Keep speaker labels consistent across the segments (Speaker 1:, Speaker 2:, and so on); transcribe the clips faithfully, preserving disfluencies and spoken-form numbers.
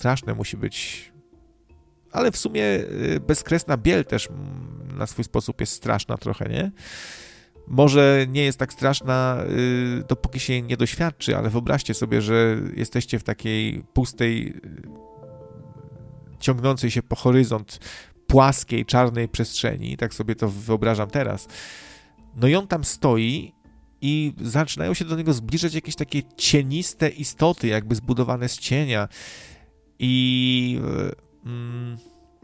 Speaker 1: straszne musi być. Ale w sumie bezkresna biel też na swój sposób jest straszna trochę, nie? Może nie jest tak straszna, dopóki się jej nie doświadczy, ale wyobraźcie sobie, że jesteście w takiej pustej, ciągnącej się po horyzont płaskiej, czarnej przestrzeni, tak sobie to wyobrażam teraz. No i on tam stoi i zaczynają się do niego zbliżać jakieś takie cieniste istoty, jakby zbudowane z cienia. I... Mm,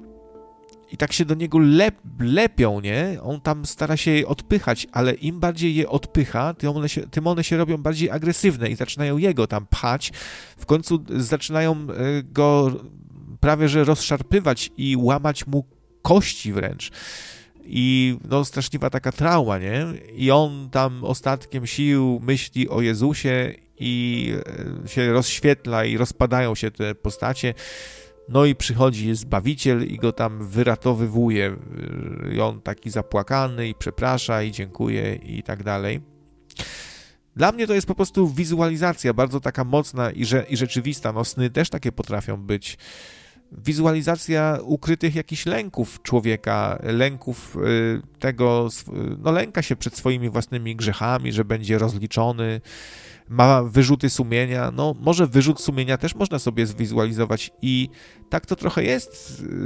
Speaker 1: I tak się do niego lep, lepią, nie? On tam stara się je odpychać, ale im bardziej je odpycha, tym one, się, tym one się robią bardziej agresywne i zaczynają jego tam pchać. W końcu zaczynają go prawie że rozszarpywać i łamać mu kości wręcz. I no straszliwa taka trauma, nie? I on tam ostatkiem sił myśli o Jezusie i się rozświetla i rozpadają się te postacie. No i przychodzi Zbawiciel i go tam wyratowywuje. I on taki zapłakany i przeprasza i dziękuje i tak dalej. Dla mnie to jest po prostu wizualizacja bardzo taka mocna i, że, i rzeczywista. No sny też takie potrafią być. Wizualizacja ukrytych jakichś lęków człowieka, lęków y, tego, no lęka się przed swoimi własnymi grzechami, że będzie rozliczony, ma wyrzuty sumienia. No może wyrzut sumienia też można sobie zwizualizować i tak to trochę jest yy,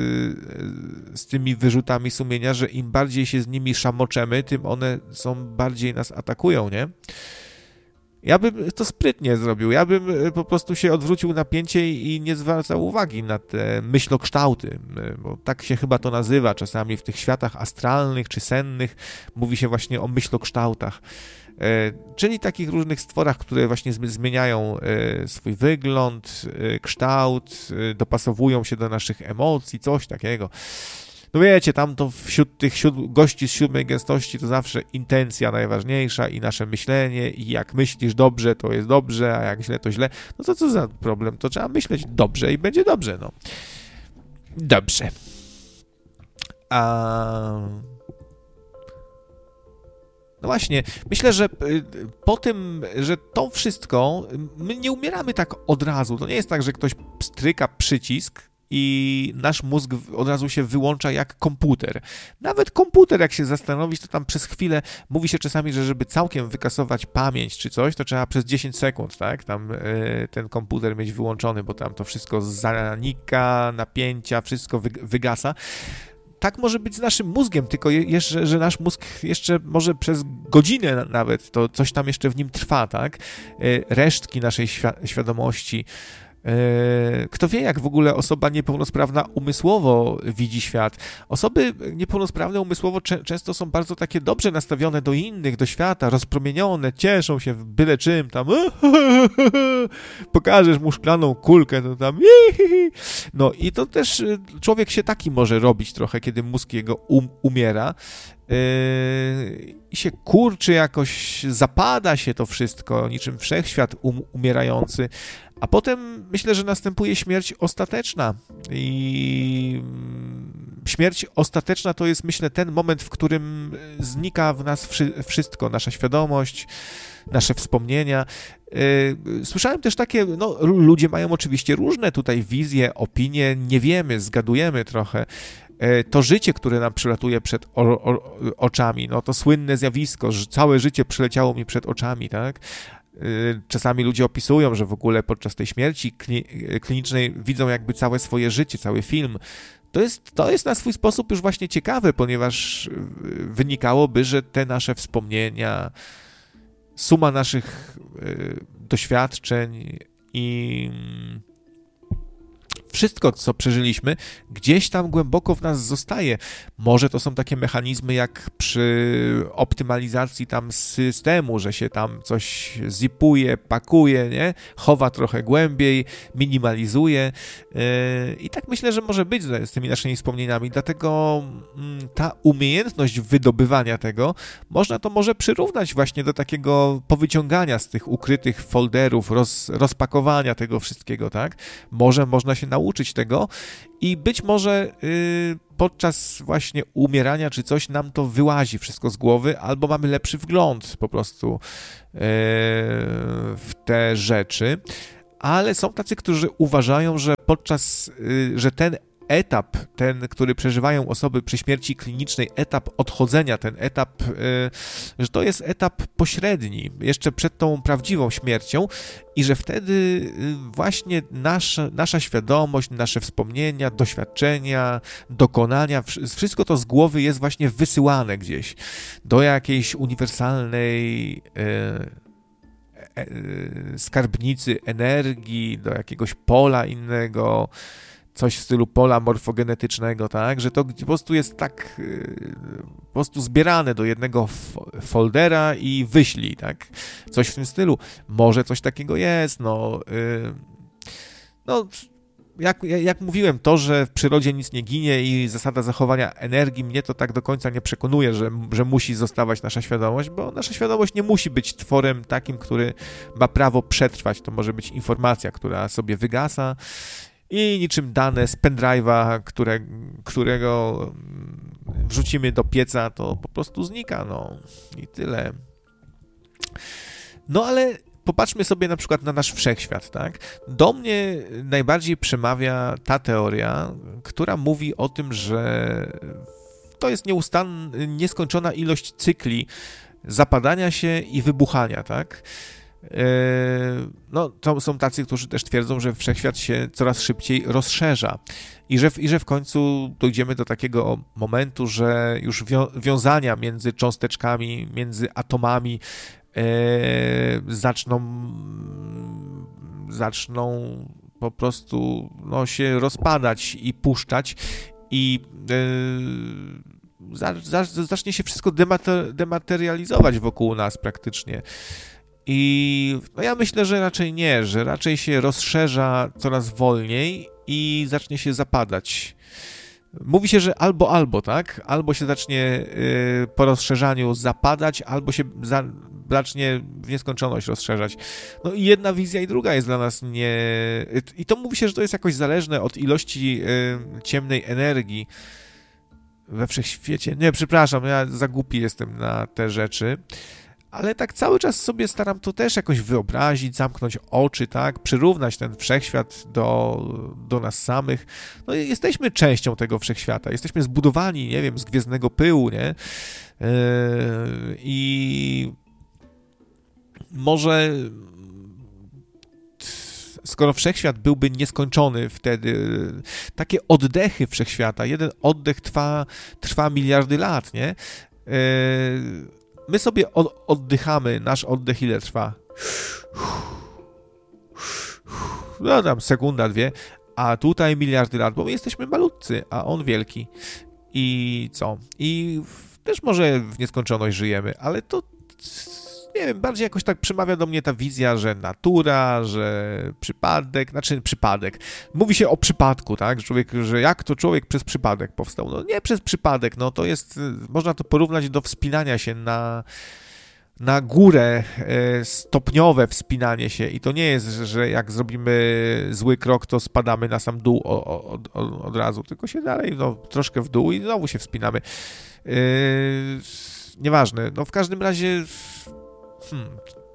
Speaker 1: z tymi wyrzutami sumienia, że im bardziej się z nimi szamoczemy, tym one są bardziej nas atakują, nie? Ja bym to sprytnie zrobił, ja bym po prostu się odwrócił napięcie i nie zwracał uwagi na te myślokształty, bo tak się chyba to nazywa czasami w tych światach astralnych czy sennych, mówi się właśnie o myślokształtach. Czyli takich różnych stworach, które właśnie zmieniają swój wygląd, kształt, dopasowują się do naszych emocji, coś takiego. No wiecie, tam to wśród tych siód- gości z siódmej gęstości to zawsze intencja najważniejsza i nasze myślenie i jak myślisz dobrze, to jest dobrze, a jak źle, to źle. No to co za problem? To trzeba myśleć dobrze i będzie dobrze, no. Dobrze. A... No właśnie, myślę, że po tym, że to wszystko, my nie umieramy tak od razu. To nie jest tak, że ktoś stryka przycisk i nasz mózg od razu się wyłącza jak komputer. Nawet komputer, jak się zastanowić, to tam przez chwilę, mówi się czasami, że żeby całkiem wykasować pamięć czy coś, to trzeba przez dziesięć sekund, tak, tam y, ten komputer mieć wyłączony, bo tam to wszystko zanika, napięcia, wszystko wy, wygasa. Tak może być z naszym mózgiem, tylko jeszcze, że nasz mózg jeszcze może przez godzinę nawet, to coś tam jeszcze w nim trwa, tak? Resztki naszej świ- świadomości. Kto wie, jak w ogóle osoba niepełnosprawna umysłowo widzi świat. Osoby niepełnosprawne umysłowo cze- często są bardzo takie dobrze nastawione do innych, do świata, rozpromienione, cieszą się byle czym, tam pokażesz mu szklaną kulkę, to tam no i to też człowiek się taki może robić trochę, kiedy mózg jego um- umiera. I się kurczy jakoś, zapada się to wszystko, niczym wszechświat um, umierający, a potem myślę, że następuje śmierć ostateczna i śmierć ostateczna to jest, myślę, ten moment, w którym znika w nas wszy- wszystko, nasza świadomość, nasze wspomnienia. Słyszałem też takie, no ludzie mają oczywiście różne tutaj wizje, opinie, nie wiemy, zgadujemy trochę. To życie, które nam przylatuje przed o, o, oczami, no to słynne zjawisko, że całe życie przeleciało mi przed oczami, tak? Czasami ludzie opisują, że w ogóle podczas tej śmierci klinicznej widzą jakby całe swoje życie, cały film. To jest, to jest na swój sposób już właśnie ciekawe, ponieważ wynikałoby, że te nasze wspomnienia, suma naszych doświadczeń i wszystko, co przeżyliśmy, gdzieś tam głęboko w nas zostaje. Może to są takie mechanizmy jak przy optymalizacji tam systemu, że się tam coś zipuje, pakuje, nie? Chowa trochę głębiej, minimalizuje. I tak myślę, że może być z tymi naszymi wspomnieniami. Dlatego ta umiejętność wydobywania tego, można to może przyrównać właśnie do takiego powyciągania z tych ukrytych folderów, roz, rozpakowania tego wszystkiego, tak? Może można się nauczyć tego i być może yy, podczas właśnie umierania czy coś nam to wyłazi wszystko z głowy, albo mamy lepszy wgląd po prostu yy, w te rzeczy. ale są tacy, którzy uważają, że podczas, że ten etap, ten, który przeżywają osoby przy śmierci klinicznej, etap odchodzenia, ten etap, że to jest etap pośredni, jeszcze przed tą prawdziwą śmiercią i że wtedy właśnie nasza, nasza świadomość, nasze wspomnienia, doświadczenia, dokonania, wszystko to z głowy jest właśnie wysyłane gdzieś do jakiejś uniwersalnej skarbnicy energii, do jakiegoś pola innego, coś w stylu pola morfogenetycznego, tak, że to po prostu jest tak po prostu zbierane do jednego foldera i wyślij, tak, coś w tym stylu. Może coś takiego jest, no, yy, no jak, jak mówiłem, to, że w przyrodzie nic nie ginie i zasada zachowania energii, mnie to tak do końca nie przekonuje, że, że musi zostawać nasza świadomość, bo nasza świadomość nie musi być tworem takim, który ma prawo przetrwać. To może być informacja, która sobie wygasa i niczym dane z pendrive'a, które, którego wrzucimy do pieca, to po prostu znika, no i tyle. No ale popatrzmy sobie na przykład na nasz wszechświat, tak? Do mnie najbardziej przemawia ta teoria, która mówi o tym, że to jest nieustanna, nieskończona ilość cykli zapadania się i wybuchania, tak? No, to są tacy, którzy też twierdzą, że wszechświat się coraz szybciej rozszerza i że, i że w końcu dojdziemy do takiego momentu, że już wią- wiązania między cząsteczkami, między atomami e, zaczną zaczną po prostu no, się rozpadać i puszczać i e, za, za, zacznie się wszystko demater- dematerializować wokół nas praktycznie. I no ja myślę, że raczej nie, że raczej się rozszerza coraz wolniej i zacznie się zapadać. Mówi się, że albo, albo, tak? Albo się zacznie y, po rozszerzaniu zapadać, albo się za, zacznie w nieskończoność rozszerzać. No i jedna wizja i druga jest dla nas nie... I to mówi się, że to jest jakoś zależne od ilości y, ciemnej energii we wszechświecie. Nie, przepraszam, ja za głupi jestem na te rzeczy. Ale tak cały czas sobie staram to też jakoś wyobrazić, zamknąć oczy, tak, przyrównać ten wszechświat do, do nas samych. No i jesteśmy częścią tego wszechświata, jesteśmy zbudowani, nie wiem, z gwiezdnego pyłu, nie? Yy, I może skoro wszechświat byłby nieskończony wtedy, takie oddechy wszechświata, jeden oddech trwa, trwa miliardy lat, nie? Yy, My sobie oddychamy, nasz oddech ile trwa? No tam sekunda, dwie, a tutaj miliardy lat, bo my jesteśmy malutcy, a on wielki. I co? I też może w nieskończoność żyjemy, ale to nie wiem, bardziej jakoś tak przemawia do mnie ta wizja, że natura, że przypadek, znaczy przypadek. Mówi się o przypadku, tak? Człowiek, że jak to człowiek przez przypadek powstał? No nie przez przypadek, no to jest, można to porównać do wspinania się na, na górę, stopniowe wspinanie się i to nie jest, że jak zrobimy zły krok, to spadamy na sam dół od, od, od razu, tylko się dalej, no troszkę w dół i znowu się wspinamy. Yy, nieważne, no w każdym razie Hmm.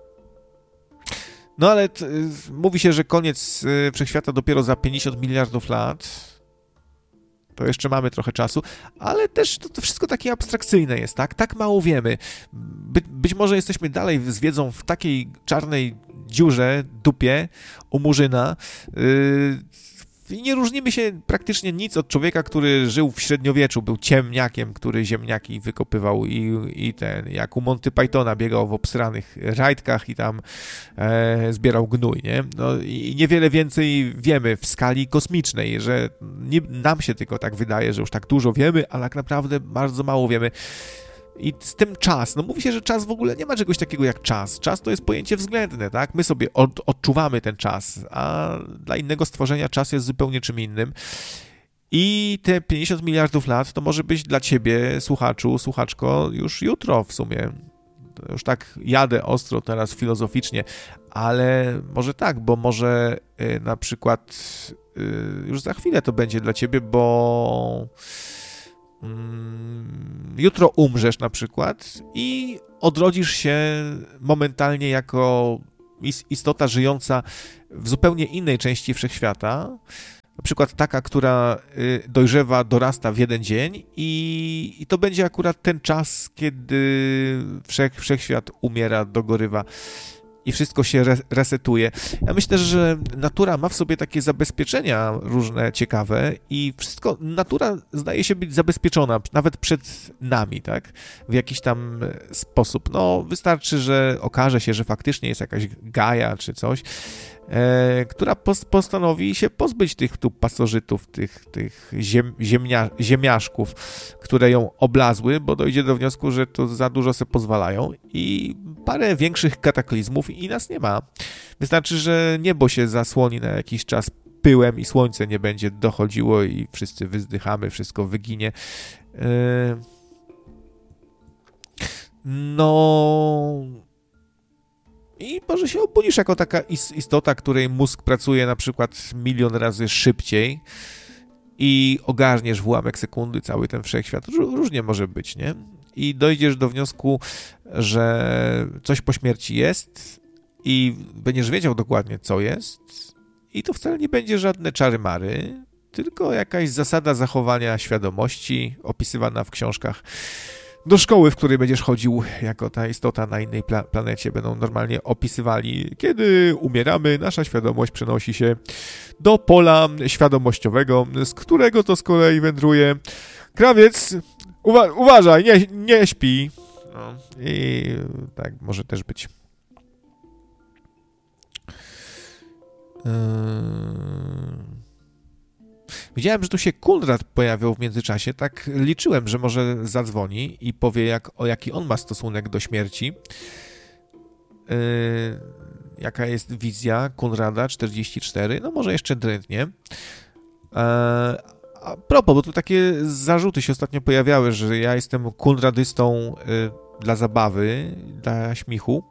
Speaker 1: No ale t, mówi się, że koniec y, wszechświata dopiero za pięćdziesiąt miliardów lat. To jeszcze mamy trochę czasu, ale też to, to wszystko takie abstrakcyjne jest, tak? Tak mało wiemy. By, być może jesteśmy dalej z wiedzą w takiej czarnej dziurze, dupie u Murzyna, yy, i nie różnimy się praktycznie nic od człowieka, który żył w średniowieczu, był ciemniakiem, który ziemniaki wykopywał i, i ten, jak u Monty Pythona biegał w obsranych rajtkach i tam e, zbierał gnój, nie? No i niewiele więcej wiemy w skali kosmicznej, że nie, nam się tylko tak wydaje, że już tak dużo wiemy, ale tak naprawdę bardzo mało wiemy. I z tym czas, no mówi się, że czas w ogóle nie ma czegoś takiego jak czas. Czas to jest pojęcie względne, tak? My sobie od, odczuwamy ten czas, a dla innego stworzenia czas jest zupełnie czym innym. I te pięćdziesiąt miliardów lat to może być dla ciebie, słuchaczu, słuchaczko, już jutro w sumie. To już tak jadę ostro teraz filozoficznie, ale może tak, bo może y, na przykład y, już za chwilę to będzie dla ciebie, bo jutro umrzesz na przykład i odrodzisz się momentalnie jako istota żyjąca w zupełnie innej części wszechświata, na przykład taka, która dojrzewa, dorasta w jeden dzień i, i to będzie akurat ten czas, kiedy wszech, wszechświat umiera, dogorywa i wszystko się re, resetuje. Ja myślę, że natura ma w sobie takie zabezpieczenia różne, ciekawe i wszystko, natura zdaje się być zabezpieczona, nawet przed nami, tak? W jakiś tam sposób. No, wystarczy, że okaże się, że faktycznie jest jakaś Gaja czy coś, e, która pos, postanowi się pozbyć tych tu pasożytów, tych, tych ziem, ziemnia, ziemiaszków, które ją oblazły, bo dojdzie do wniosku, że to za dużo sobie pozwalają i parę większych kataklizmów i nas nie ma. Wystarczy, że niebo się zasłoni na jakiś czas pyłem i słońce nie będzie dochodziło i wszyscy wyzdychamy, wszystko wyginie. No i może się obudzisz jako taka istota, której mózg pracuje na przykład milion razy szybciej i ogarniesz w ułamek sekundy cały ten wszechświat. Różnie może być, nie? I dojdziesz do wniosku, że coś po śmierci jest i będziesz wiedział dokładnie, co jest i to wcale nie będzie żadne czary-mary, tylko jakaś zasada zachowania świadomości opisywana w książkach. Do szkoły, w której będziesz chodził jako ta istota na innej pla- planecie, będą normalnie opisywali, kiedy umieramy, nasza świadomość przenosi się do pola świadomościowego, z którego to z kolei wędruje krawiec. Uwa- uważaj, nie, nie śpi. No, i tak może też być. Yy... Widziałem, że tu się Kunrad pojawił w międzyczasie. Tak liczyłem, że może zadzwoni i powie, jak, o jaki on ma stosunek do śmierci. Yy... Jaka jest wizja Kunrada czterdzieści cztery? No może jeszcze drętnie. Yy... A propos, bo tu takie zarzuty się ostatnio pojawiały, że ja jestem kunradystą y, dla zabawy, dla śmichu.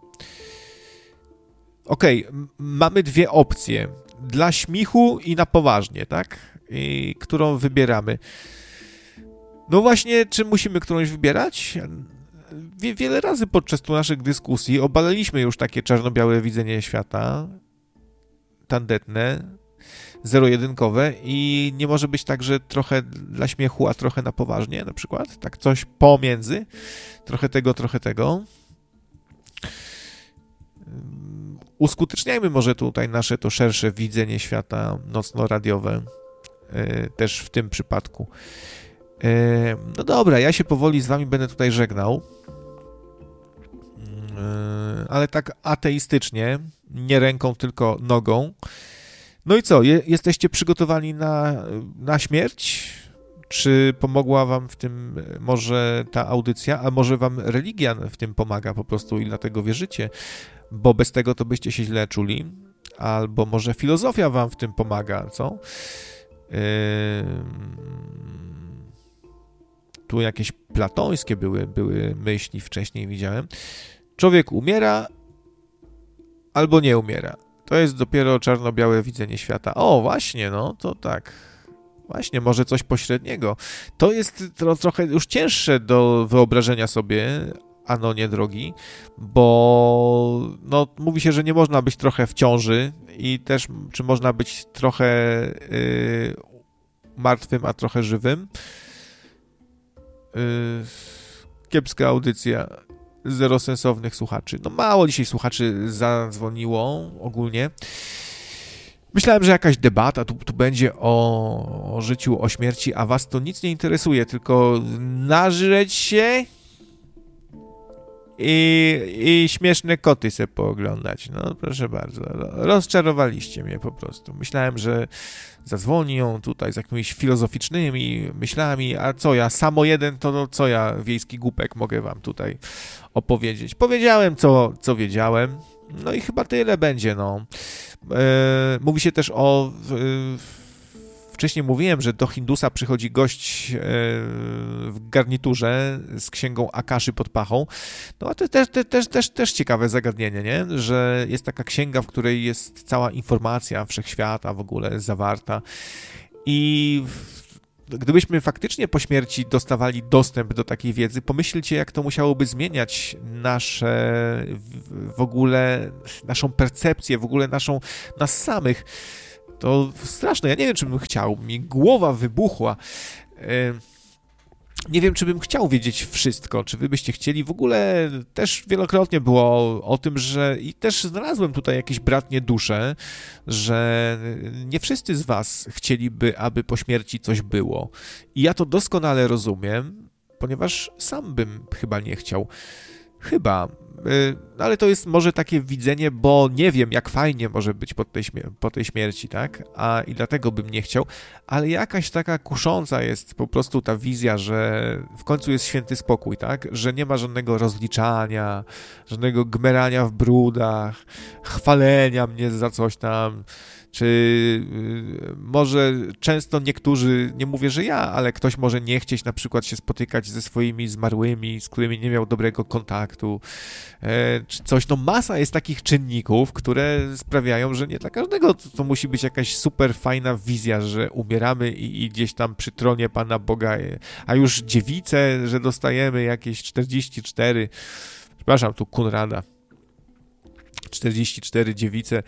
Speaker 1: Okej, okay, mamy dwie opcje. Dla śmichu i na poważnie, tak? I którą wybieramy. No właśnie, czy musimy którąś wybierać? Wie, wiele razy podczas tu naszych dyskusji obalaliśmy już takie czarno-białe widzenie świata, tandetne, zero-jedynkowe i nie może być tak, że trochę dla śmiechu, a trochę na poważnie, na przykład, tak coś pomiędzy, trochę tego, trochę tego. Uskuteczniajmy może tutaj nasze to szersze widzenie świata nocno-radiowe, yy, też w tym przypadku. Yy, no dobra, ja się powoli z wami będę tutaj żegnał, yy, ale tak ateistycznie, nie ręką, tylko nogą. No i co, je, jesteście przygotowani na, na śmierć? Czy pomogła wam w tym może ta audycja, a może wam religia w tym pomaga po prostu i dlatego wierzycie? Bo bez tego to byście się źle czuli. Albo może filozofia wam w tym pomaga, co? Yy... Tu jakieś platońskie były, były myśli, wcześniej widziałem. Człowiek umiera albo nie umiera. To jest dopiero czarno-białe widzenie świata. O, właśnie, no, to tak. Właśnie, może coś pośredniego. To jest tro, trochę już cięższe do wyobrażenia sobie, ano nie drogi, bo no, mówi się, że nie można być trochę w ciąży i też, czy można być trochę yy, martwym, a trochę żywym. Yy, kiepska audycja. Zero sensownych słuchaczy. No mało dzisiaj słuchaczy zadzwoniło ogólnie. Myślałem, że jakaś debata tu, tu będzie o, o życiu, o śmierci, a was to nic nie interesuje, tylko nażreć się i, i śmieszne koty se pooglądać. No proszę bardzo, rozczarowaliście mnie po prostu. Myślałem, że zadzwonią tutaj z jakimiś filozoficznymi myślami, a co ja, samo jeden, to no, co ja, wiejski głupek, mogę wam tutaj opowiedzieć. Powiedziałem, co, co wiedziałem, no i chyba tyle będzie, no. E, mówi się też o... E, wcześniej mówiłem, że do Hindusa przychodzi gość e, w garniturze z księgą Akaszy pod pachą. No a to też, też, też, też, też ciekawe zagadnienie, nie? Że jest taka księga, w której jest cała informacja wszechświata w ogóle zawarta i gdybyśmy faktycznie po śmierci dostawali dostęp do takiej wiedzy, pomyślcie, jak to musiałoby zmieniać nasze, w ogóle naszą percepcję, w ogóle naszą, nas samych. To straszne, ja nie wiem, czy bym chciał, mi głowa wybuchła. Nie wiem, czy bym chciał wiedzieć wszystko, czy wy byście chcieli. W ogóle też wielokrotnie było o tym, że i też znalazłem tutaj jakieś bratnie dusze, że nie wszyscy z was chcieliby, aby po śmierci coś było. I ja to doskonale rozumiem, ponieważ sam bym chyba nie chciał. Chyba, yy, ale to jest może takie widzenie, bo nie wiem, jak fajnie może być po tej, śmier- po tej śmierci, tak? A i dlatego bym nie chciał, ale jakaś taka kusząca jest po prostu ta wizja, że w końcu jest święty spokój, tak? Że nie ma żadnego rozliczania, żadnego gmerania w brudach, chwalenia mnie za coś tam, czy yy, może często niektórzy, nie mówię, że ja, ale ktoś może nie chcieć na przykład się spotykać ze swoimi zmarłymi, z którymi nie miał dobrego kontaktu, yy, czy coś, no masa jest takich czynników, które sprawiają, że nie dla każdego to, to musi być jakaś super fajna wizja, że umieramy i, i gdzieś tam przy tronie Pana Boga, a już dziewice, że dostajemy jakieś czterdzieści cztery, przepraszam, tu Konrada, czterdzieści cztery dziewice,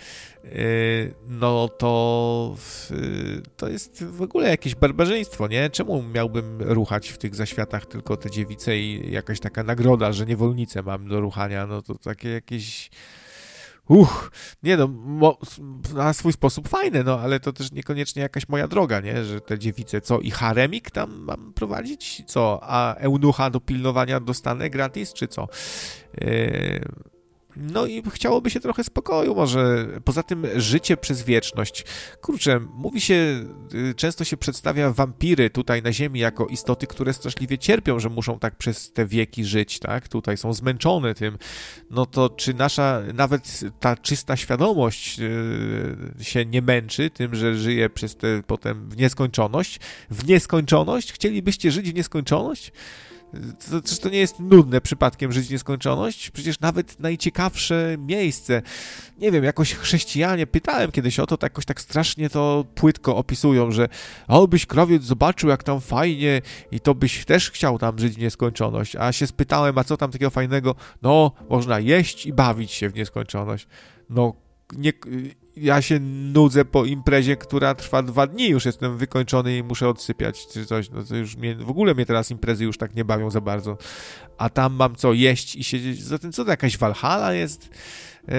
Speaker 1: no to to jest w ogóle jakieś barbarzyństwo, nie? Czemu miałbym ruchać w tych zaświatach tylko te dziewice i jakaś taka nagroda, że niewolnicę mam do ruchania, no to takie jakieś... Uch, nie no, mo, na swój sposób fajne, no ale to też niekoniecznie jakaś moja droga, nie? Że te dziewice, co i haremik tam mam prowadzić, co? A eunucha do pilnowania dostanę gratis, czy co? Yy... No i chciałoby się trochę spokoju może. Poza tym życie przez wieczność. Kurczę, mówi się, często się przedstawia wampiry tutaj na ziemi jako istoty, które straszliwie cierpią, że muszą tak przez te wieki żyć, tak? Tutaj są zmęczone tym. No to czy nasza, nawet ta czysta świadomość yy, się nie męczy tym, że żyje przez te potem w nieskończoność? W nieskończoność? Chcielibyście żyć w nieskończoność? To, czy to nie jest nudne przypadkiem żyć w nieskończoność? Przecież nawet najciekawsze miejsce, nie wiem, jakoś chrześcijanie, pytałem kiedyś o to, tak jakoś tak strasznie to płytko opisują, że o, byś krowiec zobaczył, jak tam fajnie i to byś też chciał tam żyć w nieskończoność. A się spytałem, a co tam takiego fajnego? No, można jeść i bawić się w nieskończoność. No, nie... Ja się nudzę po imprezie, która trwa dwa dni, już jestem wykończony i muszę odsypiać czy coś, no to już mnie, w ogóle mnie teraz imprezy już tak nie bawią za bardzo, a tam mam co jeść i siedzieć, zatem co to jakaś Walhalla jest? Yy...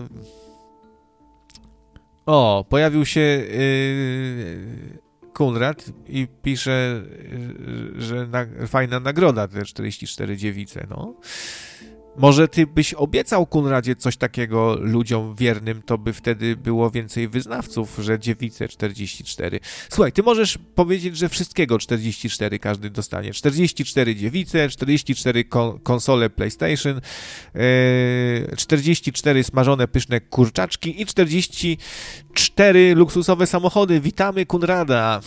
Speaker 1: O, pojawił się yy... Konrad i pisze, yy, że na... fajna nagroda te czterdzieści cztery dziewice, no. Może ty byś obiecał, Konradzie, coś takiego ludziom wiernym, to by wtedy było więcej wyznawców, że dziewice czterdzieści cztery. Słuchaj, ty możesz powiedzieć, że wszystkiego czterdzieści cztery każdy dostanie. czterdzieści cztery dziewice, czterdzieści cztery kon- konsole PlayStation, yy, czterdzieści cztery smażone pyszne kurczaczki i czterdzieści cztery luksusowe samochody. Witamy Konrada.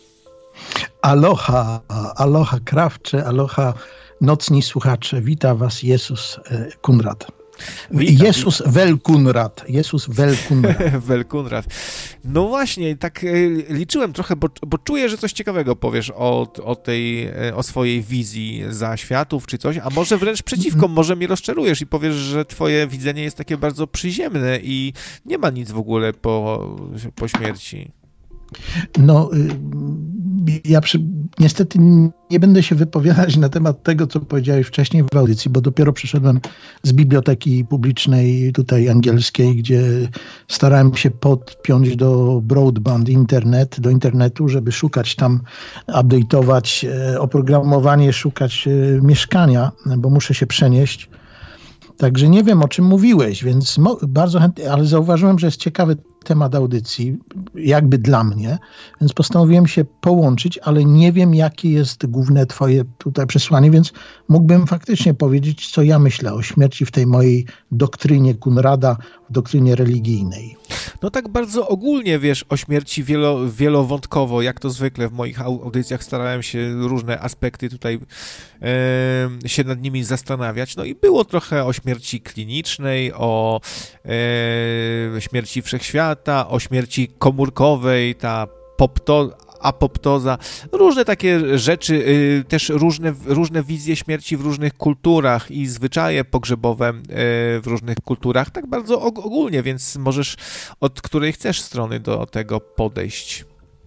Speaker 2: Aloha, aloha krawcze, aloha nocni słuchacze, wita was Jezus Konrad. Witam, Jezus witam. Welkunrad. Jezus Welkunrad.
Speaker 1: Welkunrad. No właśnie, tak liczyłem trochę, bo, bo czuję, że coś ciekawego powiesz o, o tej, o swojej wizji zaświatów czy coś, a może wręcz przeciwko, może mnie rozczarujesz i powiesz, że twoje widzenie jest takie bardzo przyziemne i nie ma nic w ogóle po, po śmierci.
Speaker 2: No, ja przy, niestety nie będę się wypowiadać na temat tego, co powiedziałeś wcześniej w audycji, bo dopiero przyszedłem z biblioteki publicznej tutaj angielskiej, gdzie starałem się podpiąć do broadband internet, do internetu, żeby szukać tam, update'ować oprogramowanie, szukać mieszkania, bo muszę się przenieść. Także nie wiem, o czym mówiłeś, więc mo- bardzo chętnie, ale zauważyłem, że jest ciekawy temat audycji, jakby dla mnie, więc postanowiłem się połączyć, ale nie wiem, jakie jest główne twoje tutaj przesłanie, więc mógłbym faktycznie powiedzieć, co ja myślę o śmierci w tej mojej doktrynie Konrada, w doktrynie religijnej.
Speaker 1: No tak bardzo ogólnie, wiesz, o śmierci wielo, wielowątkowo, jak to zwykle w moich audycjach starałem się różne aspekty tutaj e, się nad nimi zastanawiać. No i było trochę o śmierci klinicznej, o e, śmierci wszechświata, o śmierci komórkowej, ta popto, apoptoza, różne takie rzeczy, też różne, różne wizje śmierci w różnych kulturach i zwyczaje pogrzebowe w różnych kulturach, tak bardzo ogólnie, więc możesz od której chcesz strony do tego podejść.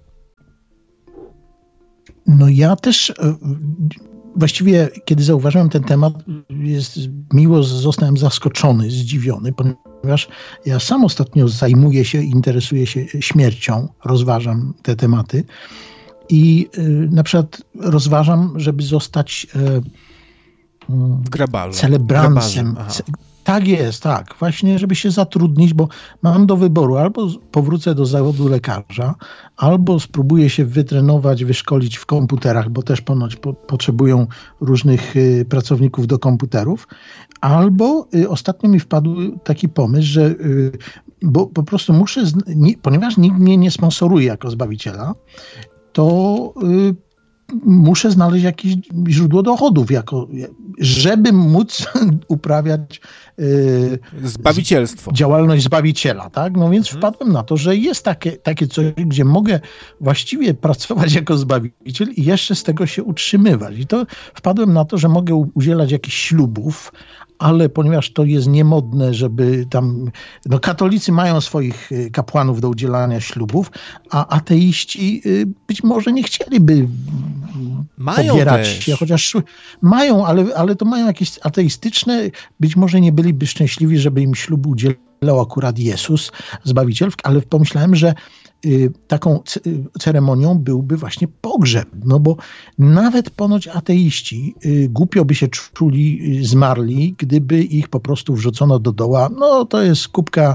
Speaker 2: No ja też właściwie, kiedy zauważyłem ten temat, jest miło zostałem zaskoczony, zdziwiony, ponieważ ja sam ostatnio zajmuję się, interesuję się śmiercią, rozważam te tematy i y, na przykład rozważam, żeby zostać y,
Speaker 1: Grabarzem.
Speaker 2: celebrancem. Tak jest, tak. Właśnie, żeby się zatrudnić, bo mam do wyboru, albo powrócę do zawodu lekarza, albo spróbuję się wytrenować, wyszkolić w komputerach, bo też ponoć po, potrzebują różnych y, pracowników do komputerów, albo y, ostatnio mi wpadł taki pomysł, że y, bo po prostu muszę, z, nie, ponieważ nikt mnie nie sponsoruje jako Zbawiciela, to y, muszę znaleźć jakieś źródło dochodów, jako, żeby móc uprawiać yy,
Speaker 1: zbawicielstwo.
Speaker 2: Działalność Zbawiciela. Tak? No więc hmm. wpadłem na to, że jest takie, takie coś, gdzie mogę właściwie pracować jako Zbawiciel i jeszcze z tego się utrzymywać. I to wpadłem na to, że mogę udzielać jakichś ślubów, ale ponieważ to jest niemodne, żeby tam... No katolicy mają swoich kapłanów do udzielania ślubów, a ateiści być może nie chcieliby
Speaker 1: mają
Speaker 2: pobierać
Speaker 1: też.
Speaker 2: się, chociaż mają, ale, ale to mają jakieś ateistyczne, być może nie byliby szczęśliwi, żeby im ślubu udzielał akurat Jezus, Zbawiciel, ale pomyślałem, że taką ceremonią byłby właśnie pogrzeb, no bo nawet ponoć ateiści głupio by się czuli zmarli, gdyby ich po prostu wrzucono do doła. No to jest kubka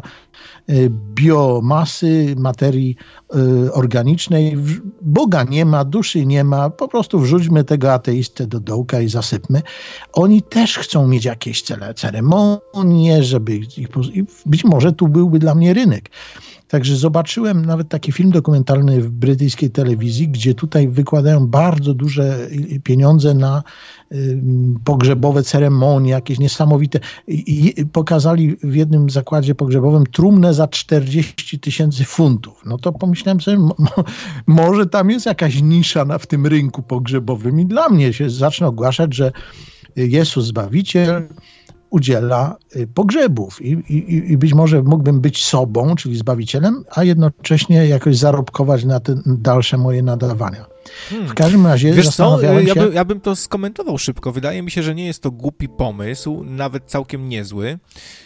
Speaker 2: biomasy, materii organicznej. Boga nie ma, duszy nie ma, po prostu wrzućmy tego ateistę do dołka i zasypmy. Oni też chcą mieć jakieś cele, ceremonie, żeby ich... Być może tu byłby dla mnie rynek. Także zobaczyłem nawet taki film dokumentalny w brytyjskiej telewizji, gdzie tutaj wykładają bardzo duże pieniądze na y, pogrzebowe ceremonie, jakieś niesamowite. I, i pokazali w jednym zakładzie pogrzebowym trumnę za czterdzieści tysięcy funtów. No to pomyślałem sobie, mo, może tam jest jakaś nisza na, w tym rynku pogrzebowym i dla mnie się zacznę ogłaszać, że Jezus Zbawiciel udziela pogrzebów I, i, i być może mógłbym być sobą, czyli Zbawicielem, a jednocześnie jakoś zarobkować na te dalsze moje nadawania. Hmm. W każdym razie
Speaker 1: Wiesz
Speaker 2: zastanawiałem
Speaker 1: co, ja,
Speaker 2: się...
Speaker 1: by, ja bym to skomentował szybko. Wydaje mi się, że nie jest to głupi pomysł, nawet całkiem niezły.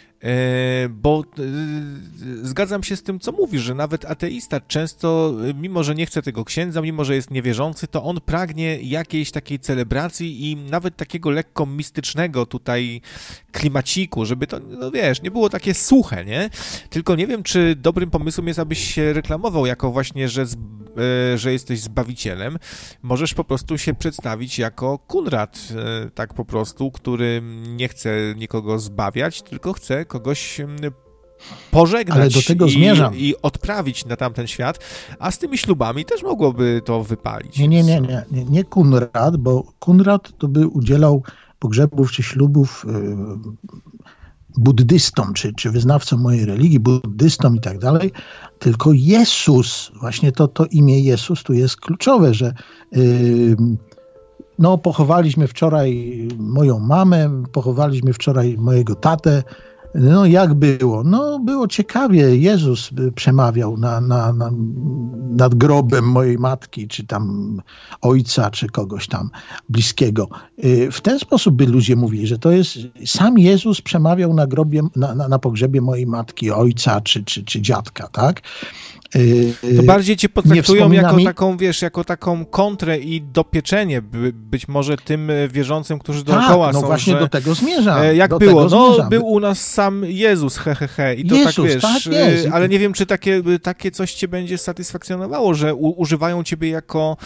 Speaker 1: Bo zgadzam się z tym, co mówisz, że nawet ateista często, mimo że nie chce tego księdza, mimo że jest niewierzący, to on pragnie jakiejś takiej celebracji i nawet takiego lekko mistycznego tutaj klimaciku, żeby to, no wiesz, nie było takie suche, nie? Tylko nie wiem, czy dobrym pomysłem jest, abyś się reklamował jako właśnie, że, z, że jesteś Zbawicielem. Możesz po prostu się przedstawić jako Konrad, tak po prostu, który nie chce nikogo zbawiać, tylko chce kogoś pożegnać
Speaker 2: Ale do tego
Speaker 1: i,
Speaker 2: zmierzam.
Speaker 1: i odprawić na tamten świat, a z tymi ślubami też mogłoby to wypalić.
Speaker 2: Nie, nie, nie, nie, nie, nie Konrad, bo Konrad to by udzielał pogrzebów czy ślubów yy, buddystom, czy, czy wyznawcom mojej religii, buddystom i tak dalej, tylko Jezus, właśnie to, to imię Jezus tu jest kluczowe, że yy, no pochowaliśmy wczoraj moją mamę, pochowaliśmy wczoraj mojego tatę. No jak było? No było ciekawie. Jezus przemawiał na, na, na, nad grobem mojej matki, czy tam ojca, czy kogoś tam bliskiego. W ten sposób by ludzie mówili, że to jest sam Jezus przemawiał na grobie, na, na, na pogrzebie mojej matki, ojca, czy, czy, czy dziadka, tak?
Speaker 1: To bardziej cię potraktują jako taką, wiesz, jako taką kontrę i dopieczenie by, być może tym wierzącym, którzy dookoła
Speaker 2: tak, no
Speaker 1: są,
Speaker 2: właśnie
Speaker 1: że,
Speaker 2: do tego zmierzam.
Speaker 1: Jak
Speaker 2: do
Speaker 1: było?
Speaker 2: Tego
Speaker 1: no
Speaker 2: zmierzam.
Speaker 1: Był u nas sam Jezus, he, he, he. I to
Speaker 2: Jezus,
Speaker 1: tak, wiesz,
Speaker 2: tak jest.
Speaker 1: ale nie wiem, czy takie, takie coś cię będzie satysfakcjonowało, że u, używają ciebie jako,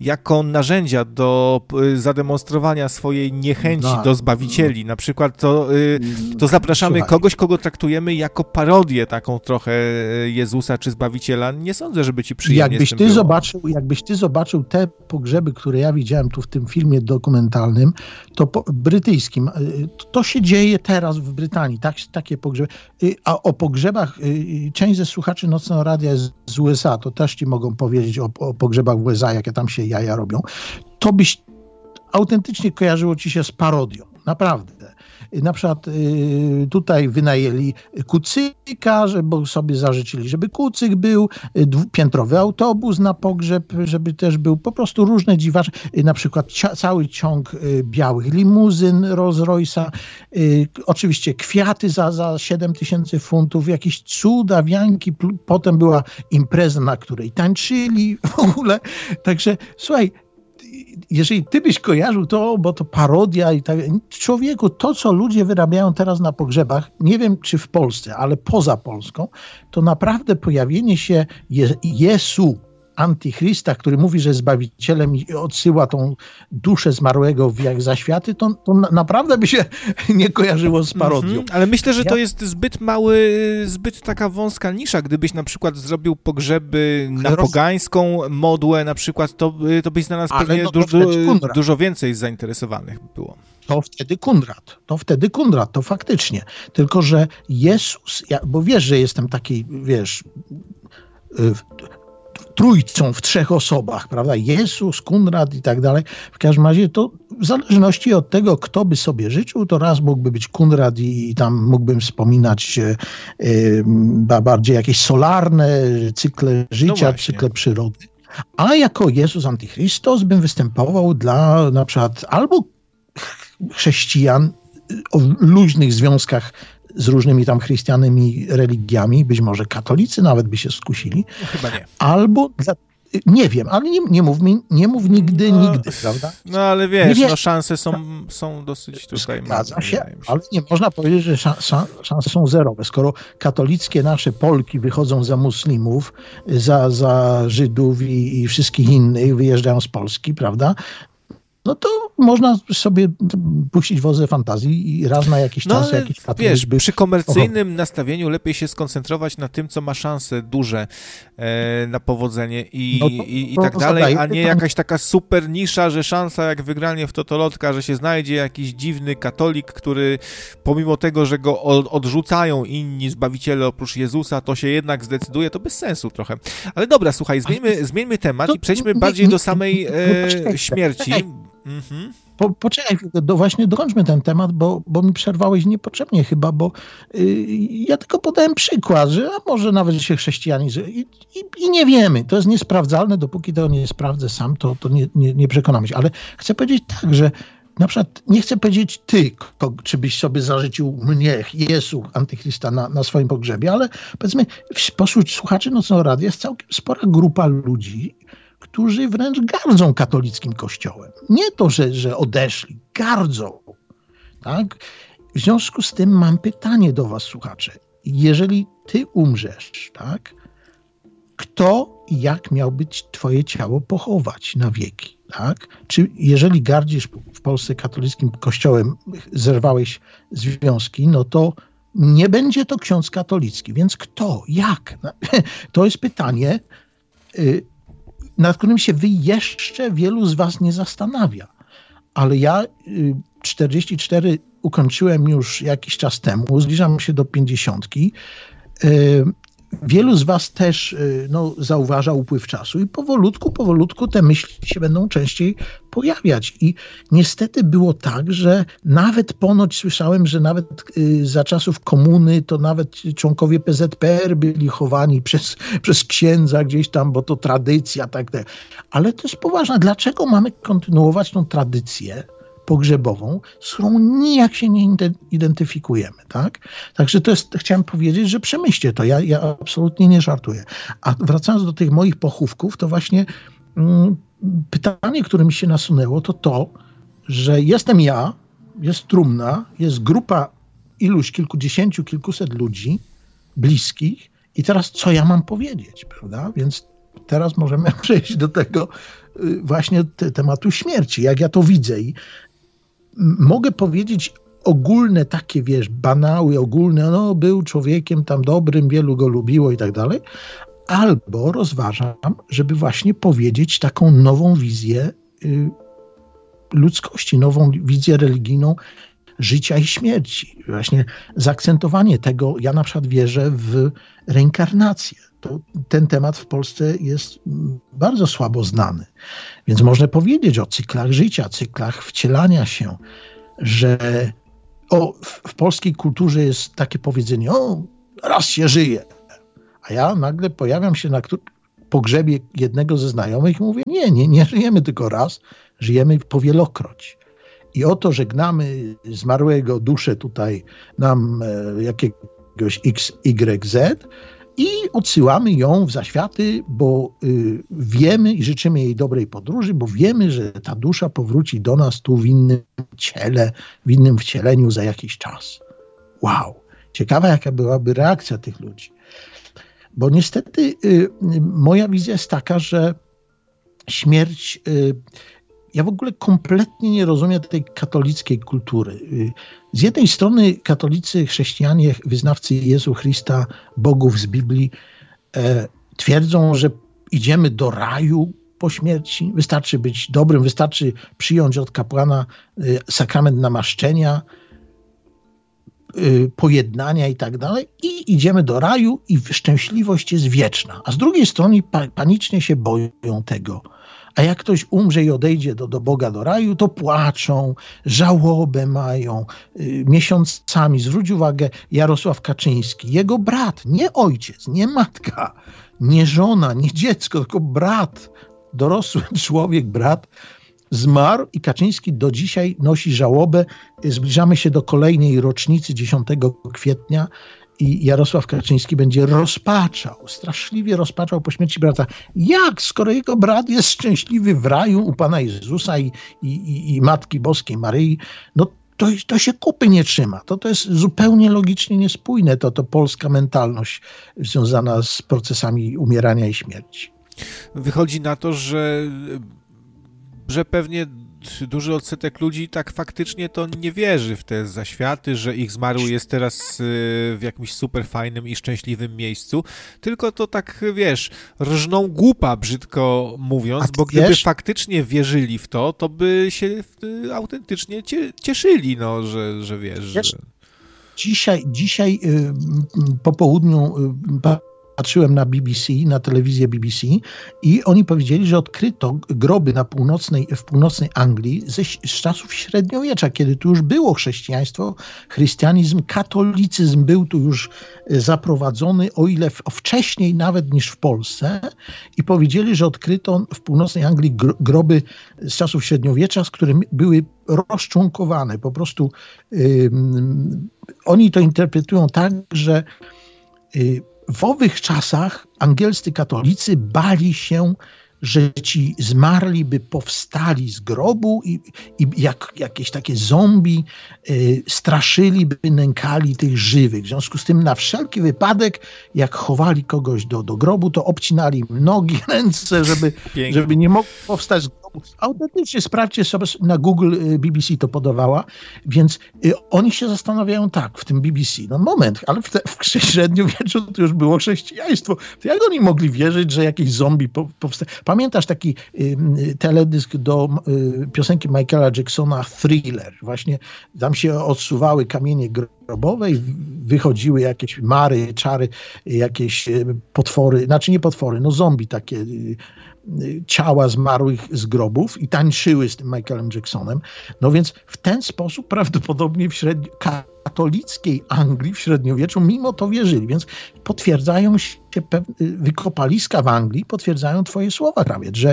Speaker 1: jako narzędzia do zademonstrowania swojej niechęci no. do zbawicieli. Na przykład to, to zapraszamy Słuchaj. kogoś, kogo traktujemy jako parodię taką trochę Jezusa czy Zbawiciela. Nie sądzę, żeby ci przyjemnie
Speaker 2: jakbyś
Speaker 1: z tym
Speaker 2: ty
Speaker 1: było.
Speaker 2: zobaczył, Jakbyś ty zobaczył te pogrzeby, które ja widziałem tu w tym filmie dokumentalnym, to po, brytyjskim, to się dzieje teraz w Brytanii, tak, takie pogrzeby. A o pogrzebach, część ze słuchaczy Nocnego Radia jest z U S A, to też ci mogą powiedzieć o, o pogrzebach w U S A, jakie tam się jaja robią. To byś autentycznie kojarzyło ci się z parodią. Naprawdę. Na przykład y, tutaj wynajęli kucyka, żeby sobie zażyczyli, żeby kucyk był, dwupiętrowy autobus na pogrzeb, żeby też był, po prostu różne dziwaczne, y, na przykład cia, cały ciąg y, białych limuzyn Rolls Royce'a, y, oczywiście kwiaty za, za siedem tysięcy funtów, jakieś cuda, wianki, potem była impreza, na której tańczyli w ogóle, także słuchaj, jeżeli ty byś kojarzył to, bo to parodia i tak, człowieku, to co ludzie wyrabiają teraz na pogrzebach, nie wiem czy w Polsce, ale poza Polską, to naprawdę pojawienie się Je- Jezu, Antychrysta, który mówi, że jest Zbawicielem i odsyła tą duszę zmarłego w jak zaświaty, to, to naprawdę by się nie kojarzyło z parodią. Mm-hmm,
Speaker 1: ale myślę, że ja... to jest zbyt mały, zbyt taka wąska nisza. Gdybyś na przykład zrobił pogrzeby na Roz... pogańską modłę, na przykład, to, to byś znalazł ale pewnie no dużo, dużo więcej zainteresowanych było.
Speaker 2: To wtedy Kunrad, to wtedy Kunrad, to faktycznie. Tylko, że Jezus, ja, bo wiesz, że jestem taki, wiesz... Y, trójcą w trzech osobach, prawda? Jezus, Kunrad i tak dalej. W każdym razie to w zależności od tego, kto by sobie życzył, to raz mógłby być Kunrad i, i tam mógłbym wspominać e, e, bardziej jakieś solarne cykle życia, no cykle przyrody. A jako Jezus Antychrystos bym występował dla na przykład albo chrześcijan o luźnych związkach z różnymi tam chrystianymi religiami, być może katolicy nawet by się skusili.
Speaker 1: No, chyba nie.
Speaker 2: Albo, dla, nie wiem, ale nie, nie, mów, mi, nie mów nigdy, no, nigdy, prawda?
Speaker 1: No ale wiesz, wie, no szanse są, są dosyć tutaj
Speaker 2: zgadza się, się, ale nie można powiedzieć, że szanse, szanse są zerowe. Skoro katolickie nasze Polki wychodzą za muslimów, za, za Żydów i, i wszystkich innych, wyjeżdżają z Polski, prawda? No to można sobie puścić wodze fantazji i raz na jakiś
Speaker 1: no,
Speaker 2: czas jakiś
Speaker 1: katolic wiesz, by... przy komercyjnym Oho. nastawieniu lepiej się skoncentrować na tym, co ma szanse duże e, na powodzenie i, no to, i, i tak dalej, a nie jakaś taka super nisza, że szansa jak wygranie w totolotka, że się znajdzie jakiś dziwny katolik, który pomimo tego, że go odrzucają inni zbawiciele oprócz Jezusa, to się jednak zdecyduje, to bez sensu trochę. Ale dobra, słuchaj, zmieńmy, zmieńmy temat to, i przejdźmy nie, bardziej nie, do samej e, śmierci. Mm-hmm.
Speaker 2: Po, poczekaj, do, właśnie dokończmy ten temat, bo, bo mi przerwałeś niepotrzebnie chyba, bo yy, ja tylko podałem przykład, że a może nawet się chrześcijanin i, i, i nie wiemy, to jest niesprawdzalne, dopóki to nie sprawdzę sam, to, to nie, nie, nie przekonamy się, ale chcę powiedzieć tak, że na przykład nie chcę powiedzieć ty, ko, czy byś sobie zażyczył mnie, Jezu, Antychrysta na, na swoim pogrzebie, ale powiedzmy, spośród słuchaczy Nocnego Radia jest całkiem spora grupa ludzi, którzy wręcz gardzą katolickim kościołem. Nie to, że, że odeszli, gardzą. Tak? W związku z tym mam pytanie do was, słuchacze. Jeżeli ty umrzesz, tak, kto i jak miałby twoje ciało pochować na wieki? Tak? Czy jeżeli gardzisz w Polsce katolickim kościołem, zerwałeś związki, no to nie będzie to ksiądz katolicki. Więc kto? Jak? To jest pytanie, nad którym się wy jeszcze wielu z was nie zastanawia. Ale ja czterdzieści cztery ukończyłem już jakiś czas temu, zbliżam się do pięćdziesiątki. Wielu z was też no, zauważa upływ czasu i powolutku, powolutku te myśli się będą częściej pojawiać. I niestety było tak, że nawet ponoć słyszałem, że nawet za czasów komuny to nawet członkowie P Z P R byli chowani przez, przez księdza gdzieś tam, bo to tradycja, tak dalej. Ale to jest poważne. Dlaczego mamy kontynuować tą tradycję pogrzebową, z którą nijak się nie identyfikujemy, tak? Także to jest, chciałem powiedzieć, że przemyślcie to, ja, ja absolutnie nie żartuję. A wracając do tych moich pochówków, to właśnie mm, pytanie, które mi się nasunęło, to to, że jestem ja, jest trumna, jest grupa iluś kilkudziesięciu, kilkuset ludzi bliskich i teraz co ja mam powiedzieć, prawda? Więc teraz możemy przejść do tego właśnie te, tematu śmierci, jak ja to widzę. I mogę powiedzieć ogólne takie, wiesz, banały, ogólne, no był człowiekiem tam dobrym, wielu go lubiło i tak dalej, albo rozważam, żeby właśnie powiedzieć taką nową wizję y, ludzkości, nową wizję religijną życia i śmierci. Właśnie zaakcentowanie tego, ja na przykład wierzę w reinkarnację. To, ten temat w Polsce jest bardzo słabo znany. Więc można powiedzieć o cyklach życia, cyklach wcielania się, że o, w, w polskiej kulturze jest takie powiedzenie, o, raz się żyje. A ja nagle pojawiam się na pogrzebie jednego ze znajomych i mówię, nie, nie, nie żyjemy tylko raz, żyjemy powielokroć. I oto żegnamy zmarłego duszę tutaj nam e, jakiegoś X Y Z i odsyłamy ją w zaświaty, bo y, wiemy i życzymy jej dobrej podróży, bo wiemy, że ta dusza powróci do nas tu w innym ciele, w innym wcieleniu za jakiś czas. Wow! Ciekawa, jaka byłaby reakcja tych ludzi. Bo niestety y, moja wizja jest taka, że śmierć... Y, Ja w ogóle kompletnie nie rozumiem tej katolickiej kultury. Z jednej strony katolicy, chrześcijanie, wyznawcy Jezu Chrysta, bogów z Biblii e, twierdzą, że idziemy do raju po śmierci. Wystarczy być dobrym, wystarczy przyjąć od kapłana e, sakrament namaszczenia, e, pojednania i tak dalej i idziemy do raju i szczęśliwość jest wieczna. A z drugiej strony pa, panicznie się boją tego. A jak ktoś umrze i odejdzie do, do Boga, do raju, to płaczą, żałobę mają y, miesiącami. Zwróć uwagę, Jarosław Kaczyński, jego brat, nie ojciec, nie matka, nie żona, nie dziecko, tylko brat, dorosły człowiek, brat, zmarł i Kaczyński do dzisiaj nosi żałobę. Zbliżamy się do kolejnej rocznicy, dziesiątego kwietnia, i Jarosław Kaczyński będzie rozpaczał, straszliwie rozpaczał po śmierci brata. Jak, skoro jego brat jest szczęśliwy w raju u Pana Jezusa i, i, i Matki Boskiej Maryi, no to, to się kupy nie trzyma. To, to jest zupełnie logicznie niespójne, to, to polska mentalność związana z procesami umierania i śmierci.
Speaker 1: Wychodzi na to, że, że pewnie duży odsetek ludzi tak faktycznie to nie wierzy w te zaświaty, że ich zmarły jest teraz w jakimś super fajnym i szczęśliwym miejscu, tylko to tak, wiesz, rżną głupa, brzydko mówiąc, bo gdyby wiesz? faktycznie wierzyli w to, to by się autentycznie cieszyli, no, że, że wiesz. wiesz że...
Speaker 2: Dzisiaj, dzisiaj po południu patrzyłem na B B C, na telewizję B B C i oni powiedzieli, że odkryto groby na północnej, w północnej Anglii ze, z czasów średniowiecza, kiedy tu już było chrześcijaństwo, chrystianizm, katolicyzm był tu już zaprowadzony, o ile w, wcześniej nawet niż w Polsce, i powiedzieli, że odkryto w północnej Anglii groby z czasów średniowiecza, które były rozczłonkowane. Po prostu yy, oni to interpretują tak, że yy, w owych czasach angielscy katolicy bali się, że ci zmarli by powstali z grobu i, i jak jakieś takie zombie y, straszyliby, nękali tych żywych. W związku z tym na wszelki wypadek, jak chowali kogoś do, do grobu, to obcinali im nogi, ręce, żeby, żeby nie mógł powstać z grobu. Autentycznie sprawdźcie sobie na Google, B B C to podawała, więc y, oni się zastanawiają tak w tym B B C, no moment, ale w, te, w średniowieczu to już było chrześcijaństwo, to jak oni mogli wierzyć, że jakieś zombie po, powstaje? Pamiętasz taki y, teledysk do y, piosenki Michaela Jacksona Thriller, właśnie tam się odsuwały kamienie grobowe i wychodziły jakieś mary, czary, jakieś potwory, znaczy nie potwory, no zombie takie, y, ciała zmarłych z grobów i tańczyły z tym Michaelem Jacksonem. No więc w ten sposób prawdopodobnie w średnio, katolickiej Anglii w średniowieczu mimo to wierzyli, więc potwierdzają się pewne wykopaliska w Anglii, potwierdzają twoje słowa, Krawiec, że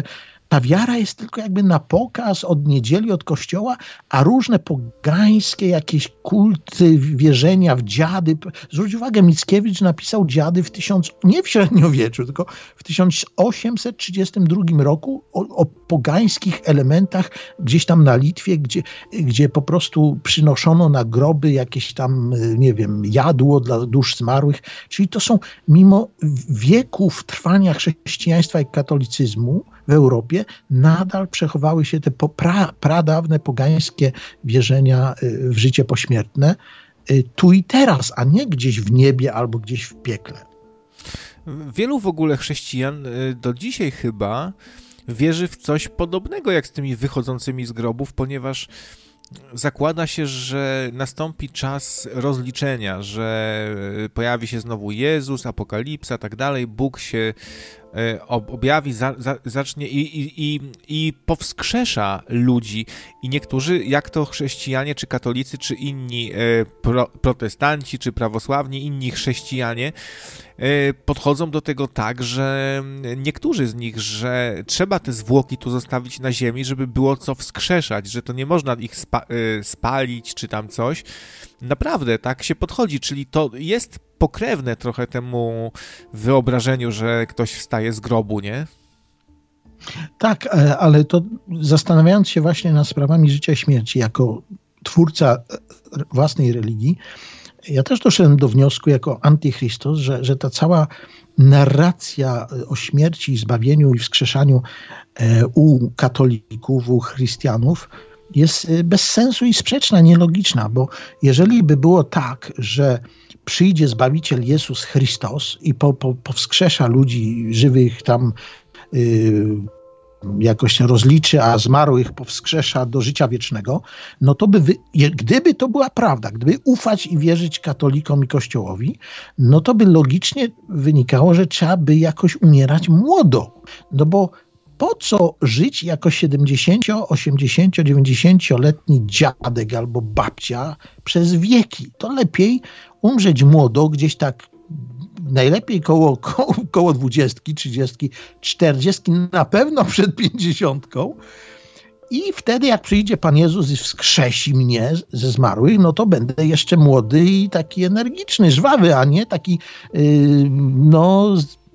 Speaker 2: ta wiara jest tylko jakby na pokaz od niedzieli, od kościoła, a różne pogańskie jakieś kulty, wierzenia w dziady. Zwróć uwagę, Mickiewicz napisał dziady w tysiąc, nie w średniowieczu, tylko w tysiąc osiemset trzydziestym drugim roku o, o pogańskich elementach gdzieś tam na Litwie, gdzie, gdzie po prostu przynoszono na groby jakieś tam, nie wiem, jadło dla dusz zmarłych. Czyli to są, mimo wieków trwania chrześcijaństwa i katolicyzmu w Europie, nadal przechowały się te pra, pradawne pogańskie wierzenia w życie pośmiertne tu i teraz, a nie gdzieś w niebie albo gdzieś w piekle.
Speaker 1: Wielu w ogóle chrześcijan do dzisiaj chyba wierzy w coś podobnego jak z tymi wychodzącymi z grobów, ponieważ zakłada się, że nastąpi czas rozliczenia, że pojawi się znowu Jezus, apokalipsa, tak dalej, Bóg się objawi, za, za, zacznie i, i, i, i powskrzesza ludzi. I niektórzy, jak to chrześcijanie, czy katolicy, czy inni pro, protestanci, czy prawosławni, inni chrześcijanie, podchodzą do tego tak, że niektórzy z nich, że trzeba te zwłoki tu zostawić na ziemi, żeby było co wskrzeszać, że to nie można ich spa- spalić, czy tam coś. Naprawdę, tak się podchodzi, czyli to jest pokrewne trochę temu wyobrażeniu, że ktoś wstaje z grobu, nie?
Speaker 2: Tak, ale to zastanawiając się właśnie nad sprawami życia i śmierci, jako twórca własnej religii, ja też doszedłem do wniosku jako antychrystus, że, że ta cała narracja o śmierci, zbawieniu i wskrzeszaniu u katolików, u chrystianów jest bez sensu i sprzeczna, nielogiczna, bo jeżeli by było tak, że przyjdzie Zbawiciel Jezus Chrystus i po, po, powskrzesza ludzi żywych tam yy, jakoś rozliczy, a zmarłych powskrzesza do życia wiecznego, no to by, wy, gdyby to była prawda, gdyby ufać i wierzyć katolikom i Kościołowi, no to by logicznie wynikało, że trzeba by jakoś umierać młodo. No bo po co żyć jako siedemdziesięcio-, osiemdziesięcio-, dziewięćdziesięcioletni dziadek albo babcia przez wieki? To lepiej umrzeć młodo, gdzieś tak najlepiej koło, koło, koło dwudziestki, trzydziestki, czterdziestki, na pewno przed pięćdziesiątką. I wtedy jak przyjdzie Pan Jezus i wskrzesi mnie ze zmarłych, no to będę jeszcze młody i taki energiczny, żwawy, a nie taki yy, no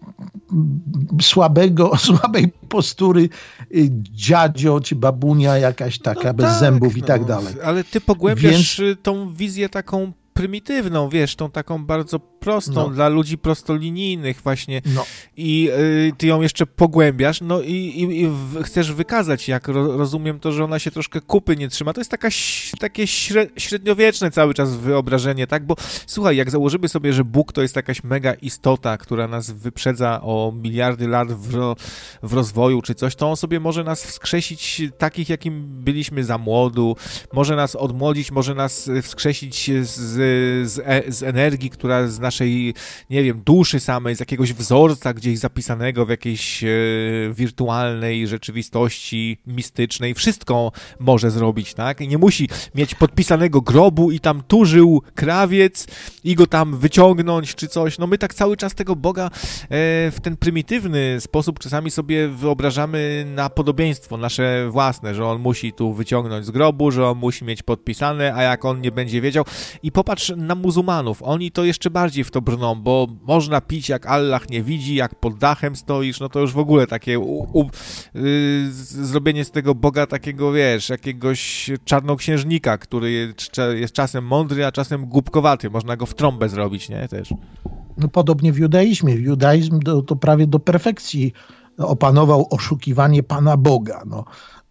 Speaker 2: słabego, słabej postury dziadzio czy babunia jakaś taka, no bez tak, zębów i no, tak dalej.
Speaker 1: Ale ty pogłębiasz Więc... tą wizję taką prymitywną, wiesz, tą taką bardzo prostą, no. dla ludzi prostolinijnych właśnie no. i y, ty ją jeszcze pogłębiasz, no i, i, i w, chcesz wykazać, jak ro, rozumiem to, że ona się troszkę kupy nie trzyma. To jest taka, takie średniowieczne cały czas wyobrażenie, tak? Bo słuchaj, jak założymy sobie, że Bóg to jest jakaś mega istota, która nas wyprzedza o miliardy lat w, ro, w rozwoju czy coś, to on sobie może nas wskrzesić takich, jakim byliśmy za młodu, może nas odmłodzić, może nas wskrzesić z, z, z energii, która z naszej, nie wiem, duszy samej, z jakiegoś wzorca gdzieś zapisanego w jakiejś e, wirtualnej rzeczywistości mistycznej. Wszystko może zrobić, tak? I nie musi mieć podpisanego grobu i tam tu żył krawiec i go tam wyciągnąć czy coś. No my tak cały czas tego Boga e, w ten prymitywny sposób czasami sobie wyobrażamy na podobieństwo nasze własne, że on musi tu wyciągnąć z grobu, że on musi mieć podpisane, a jak on nie będzie wiedział. I popatrz na muzułmanów. Oni to jeszcze bardziej w to brną, bo można pić jak Allah nie widzi, jak pod dachem stoisz, no to już w ogóle takie u, u, yy, zrobienie z tego Boga takiego, wiesz, jakiegoś czarnoksiężnika, który jest czasem mądry, a czasem głupkowaty. Można go w trąbę zrobić, nie? Też.
Speaker 2: No podobnie w judaizmie. Judaizm to, to prawie do perfekcji opanował oszukiwanie Pana Boga, no.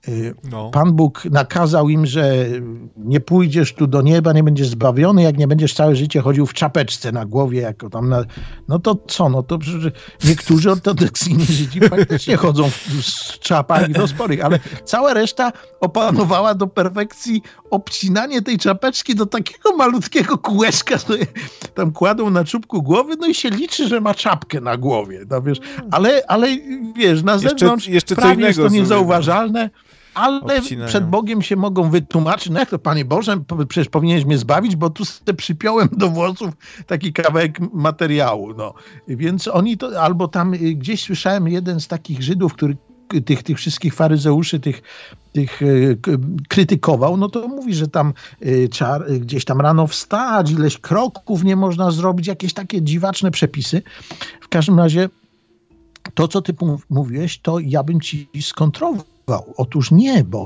Speaker 2: No. Pan Bóg nakazał im, że nie pójdziesz tu do nieba, nie będziesz zbawiony, jak nie będziesz całe życie chodził w czapeczce na głowie, jako tam na... no to co, no to niektórzy ortodoksyjni Żydzi faktycznie chodzą w czapach i do sporych, ale cała reszta opanowała do perfekcji obcinanie tej czapeczki do takiego malutkiego kółeczka, sobie tam kładą na czubku głowy, no i się liczy, że ma czapkę na głowie, no wiesz, ale, ale wiesz, na zewnątrz jeszcze, jeszcze prawie jest to niezauważalne. Ale obcinania. Przed Bogiem się mogą wytłumaczyć, no jak to, Panie Boże, przecież powinieneś mnie zbawić, bo tu sobie przypiąłem do włosów taki kawałek materiału, no. Więc oni to, albo tam gdzieś słyszałem jeden z takich Żydów, który tych, tych wszystkich faryzeuszy, tych, tych krytykował, no to mówi, że tam trzeba gdzieś tam rano wstać, ileś kroków nie można zrobić, jakieś takie dziwaczne przepisy. W każdym razie to, co ty mówiłeś, to ja bym ci skontrował. Otóż nie, bo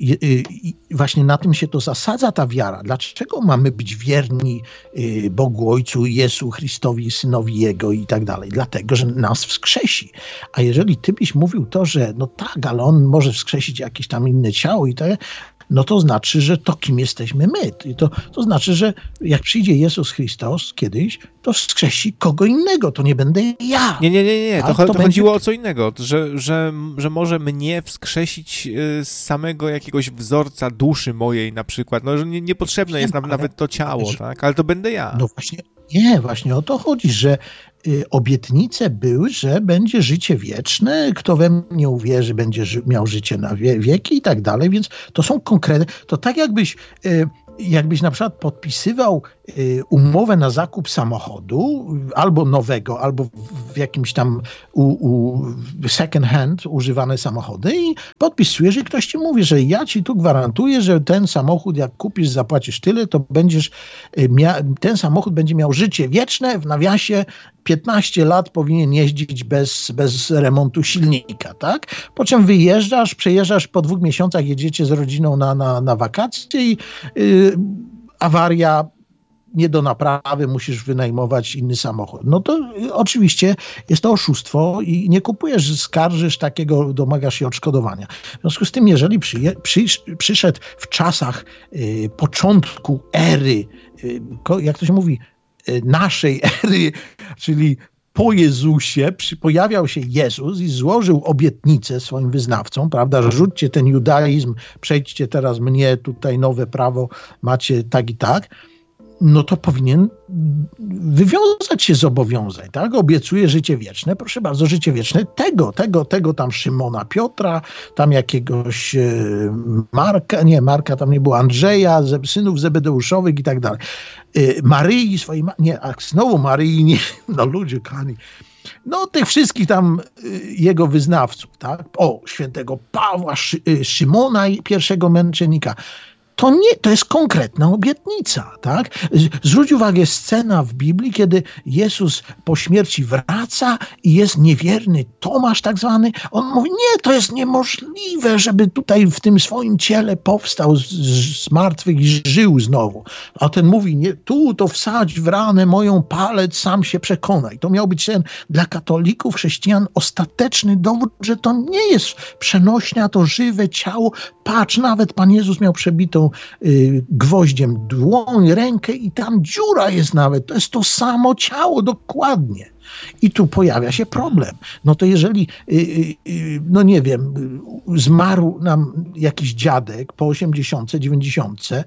Speaker 2: właśnie na tym się to zasadza ta wiara. Dlaczego mamy być wierni Bogu Ojcu, Jezu Chrystowi, Synowi Jego i tak dalej? Dlatego, że nas wskrzesi. A jeżeli ty byś mówił to, że no tak, ale On może wskrzesić jakieś tam inne ciało i tak, no to znaczy, że to kim jesteśmy my. I to, to znaczy, że jak przyjdzie Jezus Chrystus kiedyś, to wskrzesi kogo innego, to nie będę ja.
Speaker 1: Nie, nie, nie, nie. To,
Speaker 2: to,
Speaker 1: to
Speaker 2: będzie...
Speaker 1: chodziło o co innego, że, że, że może mnie wskrzesić z samego jakiegoś wzorca duszy mojej na przykład, no że nie, niepotrzebne jest nam nawet to ciało, że... tak, ale to będę ja.
Speaker 2: No właśnie, nie, właśnie o to chodzi, że y, obietnice były, że będzie życie wieczne, kto we mnie uwierzy, będzie ży- miał życie na wie- wieki i tak dalej, więc to są konkretne, to tak jakbyś y, jakbyś na przykład podpisywał y, umowę na zakup samochodu, albo nowego, albo w jakimś tam u, u second hand używane samochody i podpisujesz i ktoś ci mówi, że ja ci tu gwarantuję, że ten samochód jak kupisz, zapłacisz tyle, to będziesz y, mia- ten samochód będzie miał życie wieczne, w nawiasie piętnaście lat powinien jeździć bez, bez remontu silnika, tak? Po czym wyjeżdżasz, przejeżdżasz po dwóch miesiącach, jedziecie z rodziną na, na, na wakacje i yy, awaria, nie do naprawy, musisz wynajmować inny samochód. No to y, oczywiście jest to oszustwo i nie kupujesz, skarżysz takiego, domagasz się odszkodowania. W związku z tym, jeżeli przyje, przysz, przyszedł w czasach y, początku ery, y, jak to się mówi, naszej ery, czyli po Jezusie, przy, pojawiał się Jezus i złożył obietnicę swoim wyznawcom, prawda, rzućcie ten judaizm, przejdźcie teraz mnie, tutaj nowe prawo macie tak i tak, no to powinien wywiązać się z zobowiązań, tak? Obiecuje życie wieczne, proszę bardzo, życie wieczne tego, tego, tego tam Szymona Piotra, tam jakiegoś e, Marka, nie, Marka tam nie było, Andrzeja, synów Zebedeuszowych i tak dalej. E, Maryi swojej, nie, a znowu Maryi, nie, no ludzie kochani, no tych wszystkich tam y, jego wyznawców, tak? O, świętego Pawła, Szy, y, Szymona, pierwszego męczennika. To nie, to jest konkretna obietnica, tak? Zwróć uwagę, scena w Biblii, kiedy Jezus po śmierci wraca i jest niewierny Tomasz tak zwany. On mówi, nie, to jest niemożliwe, żeby tutaj w tym swoim ciele powstał z, z martwych i żył znowu. A ten mówi, nie, tu to wsadź w ranę moją palec, sam się przekonaj. To miał być ten dla katolików, chrześcijan ostateczny dowód, że to nie jest przenośne, a to żywe ciało. Patrz, nawet Pan Jezus miał przebitą y, gwoździem dłoń, rękę i tam dziura jest nawet. To jest to samo ciało dokładnie. I tu pojawia się problem. No to jeżeli, y, y, no nie wiem, y, zmarł nam jakiś dziadek po osiemdziesiątce, dziewięćdziesiątce,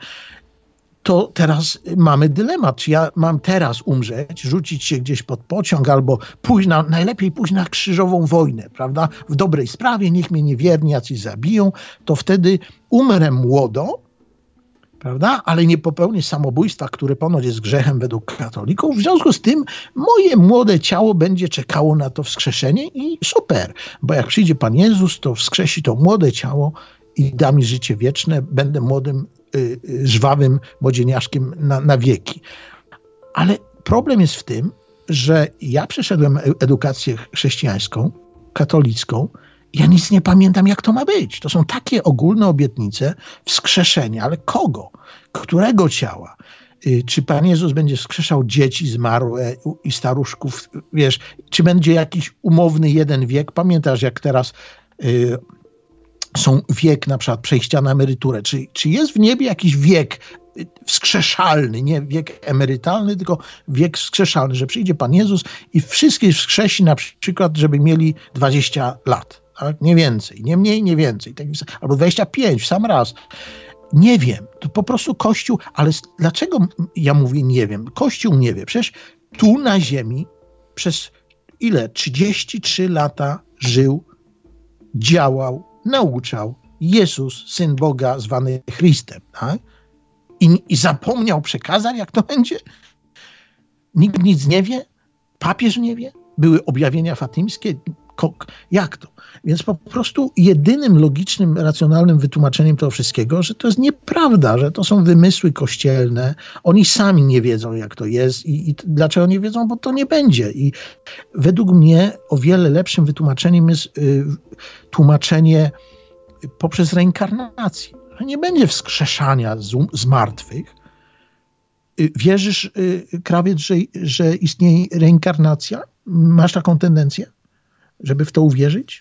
Speaker 2: to teraz mamy dylemat, czy ja mam teraz umrzeć, rzucić się gdzieś pod pociąg albo pójść na, najlepiej pójść na krzyżową wojnę, prawda? W dobrej sprawie, niech mnie niewierni jacyś zabiją, to wtedy umrę młodo, prawda? Ale nie popełnię samobójstwa, które ponoć jest grzechem według katolików. W związku z tym moje młode ciało będzie czekało na to wskrzeszenie i super, bo jak przyjdzie Pan Jezus, to wskrzesi to młode ciało i da mi życie wieczne, będę młodym, y, y, żwawym młodzieniaszkiem na, na wieki. Ale problem jest w tym, że ja przeszedłem edukację chrześcijańską, katolicką, ja nic nie pamiętam, jak to ma być. To są takie ogólne obietnice wskrzeszenia, ale kogo? Którego ciała? Y, czy Pan Jezus będzie wskrzeszał dzieci zmarłe i staruszków, wiesz, czy będzie jakiś umowny jeden wiek? Pamiętasz, jak teraz y, są wiek na przykład przejścia na emeryturę. Czy, czy jest w niebie jakiś wiek wskrzeszalny, nie wiek emerytalny, tylko wiek wskrzeszalny, że przyjdzie Pan Jezus i wszystkich wskrzesi na przykład, żeby mieli dwadzieścia lat, tak? Nie więcej, nie mniej, nie więcej, tak, albo dwadzieścia pięć w sam raz. Nie wiem, to po prostu Kościół, ale dlaczego ja mówię nie wiem? Kościół nie wie, przecież tu na ziemi przez ile? trzydzieści trzy lata żył, działał, nauczał Jezus, Syn Boga, zwany Chrystem, tak? I, I zapomniał przekazań, jak to będzie? Nikt nic nie wie? Papież nie wie? Były objawienia fatymskie? Jak to? Więc po prostu jedynym logicznym, racjonalnym wytłumaczeniem tego wszystkiego, że to jest nieprawda, że to są wymysły kościelne. Oni sami nie wiedzą, jak to jest i, i dlaczego nie wiedzą, bo to nie będzie. I według mnie o wiele lepszym wytłumaczeniem jest y, tłumaczenie poprzez reinkarnację. Że nie będzie wskrzeszania z, z martwych. Y, wierzysz, y, krawiec, że, że istnieje reinkarnacja? Masz taką tendencję, żeby w to uwierzyć?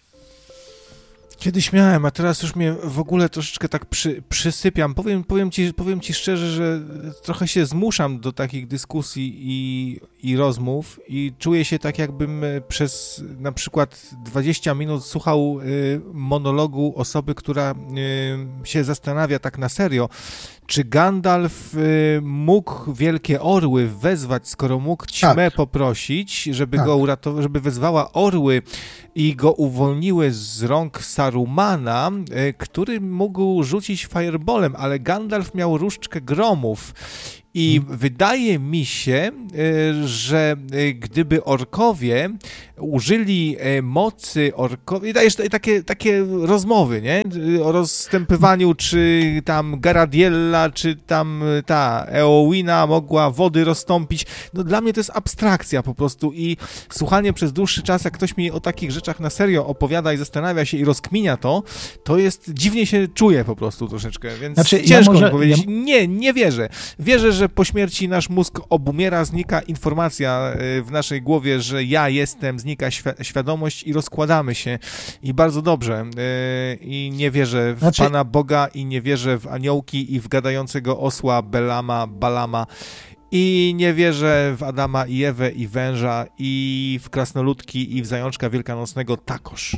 Speaker 1: Kiedyś miałem, a teraz już mnie w ogóle troszeczkę tak przy, przysypiam. Powiem, powiem, ci, powiem ci szczerze, że trochę się zmuszam do takich dyskusji i, i rozmów i czuję się tak, jakbym przez na przykład dwadzieścia minut słuchał y, monologu osoby, która y, się zastanawia tak na serio, czy Gandalf y, mógł wielkie orły wezwać, skoro mógł ćmę tak. poprosić, żeby tak. go uratować, żeby wezwała orły i go uwolniły z rąk Sarumana, y, który mógł rzucić fireballem, ale Gandalf miał różdżkę gromów. I hmm. wydaje mi się, y, że y, gdyby orkowie użyli y, mocy orkowie, dajesz takie, takie rozmowy, nie? O rozstępywaniu, czy tam Garadiella, czy tam ta Eowina mogła wody rozstąpić. No dla mnie to jest abstrakcja po prostu i słuchanie przez dłuższy czas, jak ktoś mi o takich rzeczach na serio opowiada i zastanawia się i rozkminia to, to jest, dziwnie się czuję po prostu troszeczkę, więc znaczy, ciężko ja może, mi powiedzieć. Ja... Nie, nie wierzę. Wierzę, że po śmierci nasz mózg obumiera, znika informacja w naszej głowie, że ja jestem, znika świ- świadomość i rozkładamy się. I bardzo dobrze. I nie wierzę w znaczy... Pana Boga i nie wierzę w aniołki i w gadającego osła Belama, Balama. I nie wierzę w Adama i Ewę i węża i w krasnoludki i w zajączka wielkanocnego takoż.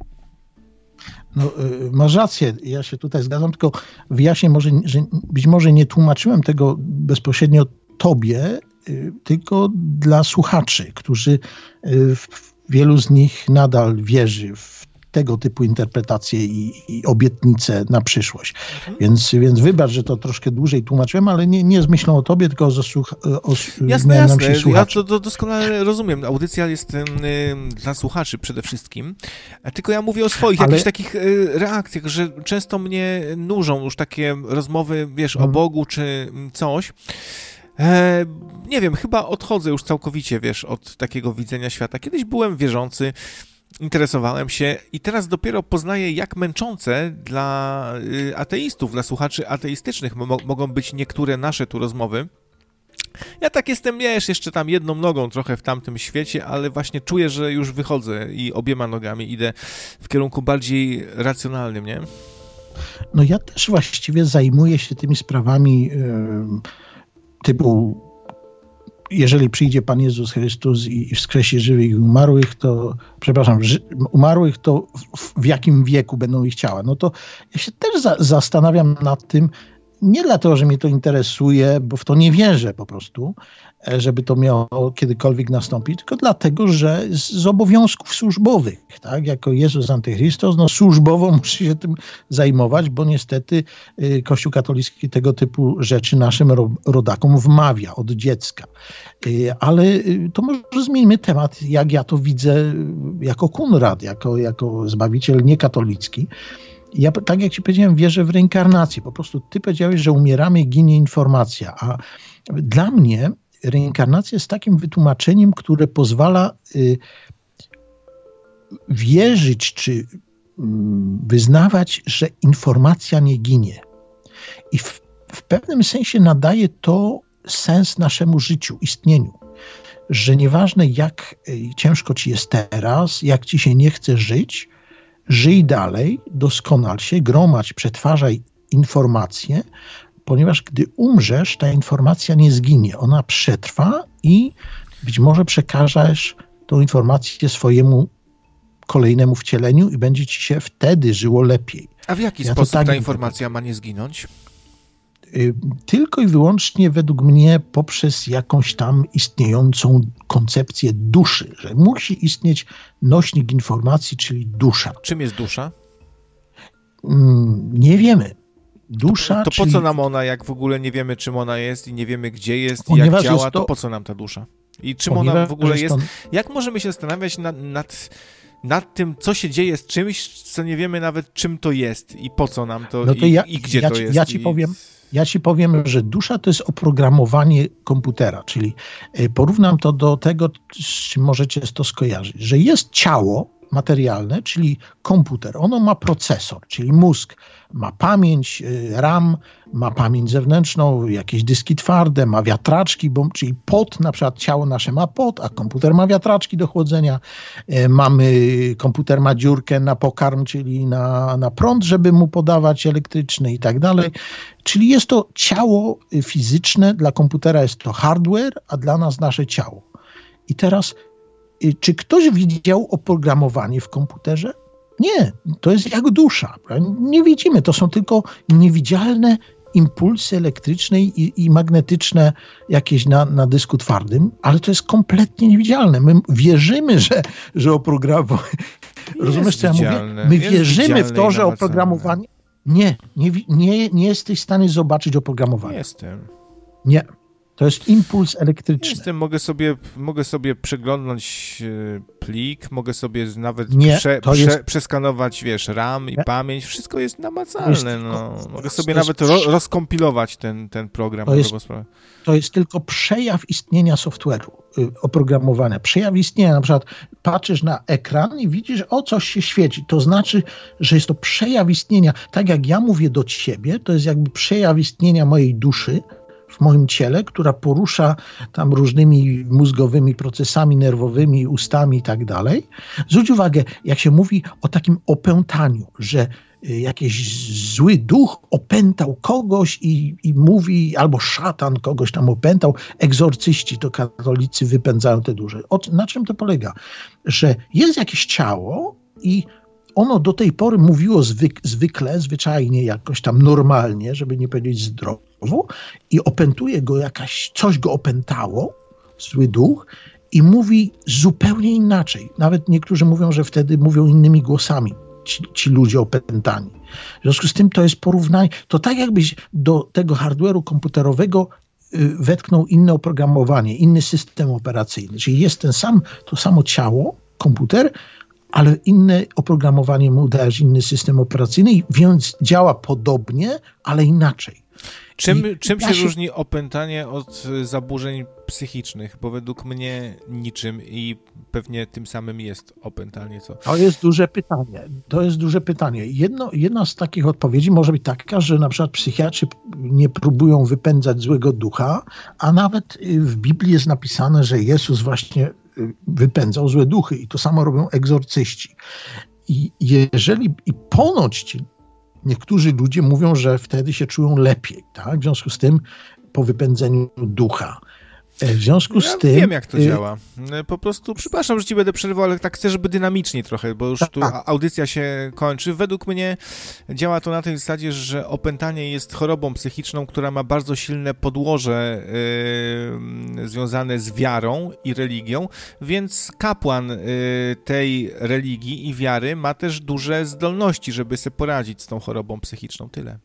Speaker 2: No, y, masz rację, ja się tutaj zgadzam, tylko wyjaśnię może, że być może nie tłumaczyłem tego bezpośrednio tobie, y, tylko dla słuchaczy, którzy y, w, wielu z nich nadal wierzy w tego typu interpretacje i, i obietnice na przyszłość. Mhm. Więc, więc wybacz, że to troszkę dłużej tłumaczyłem, ale nie, nie z myślą o tobie, tylko o, słuch- o
Speaker 1: jasne, jasne. Ja to, to doskonale rozumiem. Audycja jest y, dla słuchaczy przede wszystkim. Tylko ja mówię o swoich ale... jakichś takich y, reakcjach, że często mnie nużą już takie rozmowy, wiesz, mhm. o Bogu czy coś. E, nie wiem, chyba odchodzę już całkowicie, wiesz, od takiego widzenia świata. Kiedyś byłem wierzący, interesowałem się i teraz dopiero poznaję, jak męczące dla y, ateistów, dla słuchaczy ateistycznych mo- mogą być niektóre nasze tu rozmowy. Ja tak jestem, wiesz, jeszcze tam jedną nogą trochę w tamtym świecie, ale właśnie czuję, że już wychodzę i obiema nogami idę w kierunku bardziej racjonalnym, nie?
Speaker 2: No ja też właściwie zajmuję się tymi sprawami yy, typu jeżeli przyjdzie Pan Jezus Chrystus i wskrzesi żywych i umarłych, to, przepraszam, ży, umarłych, to w, w jakim wieku będą ich ciała? No to ja się też za, zastanawiam nad tym, nie dlatego, że mnie to interesuje, bo w to nie wierzę po prostu, żeby to miało kiedykolwiek nastąpić, tylko dlatego, że z, z obowiązków służbowych, tak, jako Jezus Antychrystus, no służbowo musi się tym zajmować, bo niestety y, Kościół katolicki tego typu rzeczy naszym ro, rodakom wmawia od dziecka. Y, ale y, to może zmieńmy temat, jak ja to widzę jako Kunrad, jako, jako zbawiciel niekatolicki. Ja, tak jak ci powiedziałem, wierzę w reinkarnację. Po prostu ty powiedziałeś, że umieramy i ginie informacja, a dla mnie reinkarnacja jest takim wytłumaczeniem, które pozwala y, wierzyć czy y, wyznawać, że informacja nie ginie. I w, w pewnym sensie nadaje to sens naszemu życiu, istnieniu. Że nieważne jak y, ciężko ci jest teraz, jak ci się nie chce żyć, żyj dalej, doskonal się, gromadź, przetwarzaj informacje, ponieważ gdy umrzesz, ta informacja nie zginie. Ona przetrwa i być może przekażesz tą informację swojemu kolejnemu wcieleniu i będzie ci się wtedy żyło lepiej.
Speaker 1: A w jaki ja sposób tak ta informacja ma nie zginąć?
Speaker 2: Tylko i wyłącznie według mnie poprzez jakąś tam istniejącą koncepcję duszy, że musi istnieć nośnik informacji, czyli dusza.
Speaker 1: Czym jest dusza?
Speaker 2: Nie wiemy. Dusza,
Speaker 1: to, to
Speaker 2: czyli...
Speaker 1: po co nam ona, jak w ogóle nie wiemy, czym ona jest i nie wiemy, gdzie jest i jak działa, to... to po co nam ta dusza? I czym Ponieważ ona w ogóle jest? To... Jak możemy się zastanawiać nad, nad nad tym, co się dzieje z czymś, co nie wiemy nawet, czym to jest i po co nam to,
Speaker 2: no to
Speaker 1: i,
Speaker 2: ja,
Speaker 1: i gdzie
Speaker 2: ja
Speaker 1: to
Speaker 2: ci,
Speaker 1: jest.
Speaker 2: Ja ci
Speaker 1: i...
Speaker 2: powiem, ja ci powiem, że dusza to jest oprogramowanie komputera, czyli porównam to do tego, z czym możecie to skojarzyć, że jest ciało materialne, czyli komputer. Ono ma procesor, czyli mózg, ma pamięć RAM, ma pamięć zewnętrzną, jakieś dyski twarde, ma wiatraczki, bo, czyli pot, na przykład ciało nasze ma pot, a komputer ma wiatraczki do chłodzenia. Mamy, komputer ma dziurkę na pokarm, czyli na, na prąd, żeby mu podawać elektryczny i tak dalej. Czyli jest to ciało fizyczne, dla komputera jest to hardware, a dla nas nasze ciało. I teraz czy ktoś widział oprogramowanie w komputerze? Nie, to jest jak dusza. Nie widzimy, to są tylko niewidzialne impulsy elektryczne i, i magnetyczne jakieś na, na dysku twardym, ale to jest kompletnie niewidzialne. My wierzymy, że, że oprogramowanie... Rozumiesz, co ja mówię? My
Speaker 1: jest
Speaker 2: wierzymy w to, że oprogramowanie... Nie, nie, nie, nie jesteś w stanie zobaczyć oprogramowania.
Speaker 1: Nie jestem.
Speaker 2: Nie. To jest impuls elektryczny.
Speaker 1: Jestem, mogę sobie, mogę sobie przeglądnąć plik, mogę sobie nawet
Speaker 2: nie,
Speaker 1: prze,
Speaker 2: to
Speaker 1: prze,
Speaker 2: jest...
Speaker 1: przeskanować, wiesz, RAM i nie. pamięć, wszystko jest namacalne.
Speaker 2: Jest...
Speaker 1: No. Mogę sobie
Speaker 2: to
Speaker 1: nawet
Speaker 2: jest...
Speaker 1: ro, rozkompilować ten, ten program.
Speaker 2: To jest, to jest tylko przejaw istnienia software'u, oprogramowania. Przejaw istnienia, na przykład patrzysz na ekran i widzisz, o, coś się świeci. To znaczy, że jest to przejaw istnienia. Tak jak ja mówię do ciebie, to jest jakby przejaw istnienia mojej duszy w moim ciele, która porusza tam różnymi mózgowymi procesami nerwowymi, ustami i tak dalej. Zwróć uwagę, jak się mówi o takim opętaniu, że jakiś zły duch opętał kogoś i, i mówi, albo szatan kogoś tam opętał, egzorcyści, to katolicy wypędzają te dusze. Od, na czym to polega? Że jest jakieś ciało i ono do tej pory mówiło zwyk, zwykle, zwyczajnie, jakoś tam normalnie, żeby nie powiedzieć zdrowo, i opętuje go jakaś, coś go opętało, zły duch, i mówi zupełnie inaczej. Nawet niektórzy mówią, że wtedy mówią innymi głosami ci, ci ludzie opętani. W związku z tym to jest porównanie, to tak jakbyś do tego hardware'u komputerowego wetknął inne oprogramowanie, inny system operacyjny. Czyli jest ten sam, to samo ciało, komputer, ale inne oprogramowanie mu dajesz, inny system operacyjny, więc działa podobnie, ale inaczej.
Speaker 1: Czym,
Speaker 2: I
Speaker 1: czym
Speaker 2: ja
Speaker 1: się,
Speaker 2: się
Speaker 1: różni opętanie od zaburzeń psychicznych? Bo według mnie niczym i pewnie tym samym jest opętanie. Co?
Speaker 2: To jest duże pytanie. To jest duże pytanie. Jedno, jedna z takich odpowiedzi może być taka, że na przykład psychiatrzy nie próbują wypędzać złego ducha, a nawet w Biblii jest napisane, że Jezus właśnie wypędzał złe duchy i to samo robią egzorcyści. I jeżeli, i ponoć ci niektórzy ludzie mówią, że wtedy się czują lepiej, tak? W związku z tym po wypędzeniu ducha. W związku
Speaker 1: ja
Speaker 2: z tym...
Speaker 1: wiem, jak to y- działa. Po prostu, przepraszam, że ci będę przerywał, ale tak chcę, żeby dynamicznie trochę, bo już tak, tu tak. audycja się kończy. Według mnie działa to na tej zasadzie, że opętanie jest chorobą psychiczną, która ma bardzo silne podłoże yy, związane z wiarą i religią, więc kapłan yy, tej religii i wiary ma też duże zdolności, żeby sobie poradzić z tą chorobą psychiczną. Tyle.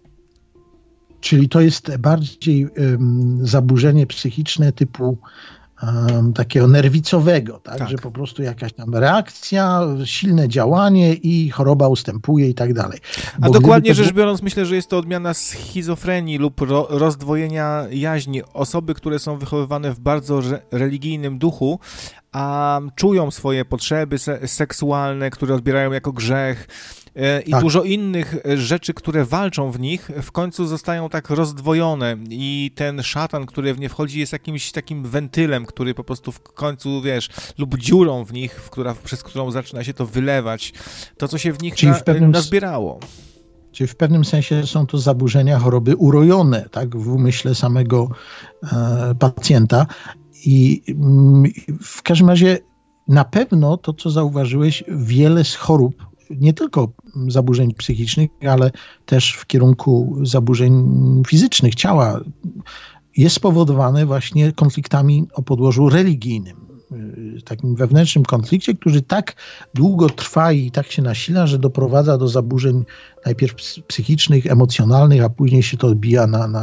Speaker 2: Czyli to jest bardziej um, zaburzenie psychiczne typu um, takiego nerwicowego, tak? tak? Że po prostu jakaś tam reakcja, silne działanie i choroba ustępuje i tak dalej.
Speaker 1: Bo A dokładnie rzecz biorąc, myślę, że jest to odmiana schizofrenii lub ro- rozdwojenia jaźni. Osoby, które są wychowywane w bardzo re- religijnym duchu, a czują swoje potrzeby se- seksualne, które odbierają jako grzech, i tak. dużo innych rzeczy, które walczą w nich, w końcu zostają tak rozdwojone i ten szatan, który w nie wchodzi, jest jakimś takim wentylem, który po prostu w końcu, wiesz, lub dziurą w nich, w która, przez którą zaczyna się to wylewać, to, co się w nich na, w pewnym, nazbierało.
Speaker 2: Czyli w pewnym sensie są to zaburzenia, choroby urojone, tak, w umyśle samego e, pacjenta i m, w każdym razie na pewno to, co zauważyłeś, wiele z chorób, nie tylko zaburzeń psychicznych, ale też w kierunku zaburzeń fizycznych ciała jest spowodowane właśnie konfliktami o podłożu religijnym. Takim wewnętrznym konflikcie, który tak długo trwa i tak się nasila, że doprowadza do zaburzeń najpierw psychicznych, emocjonalnych, a później się to odbija na, na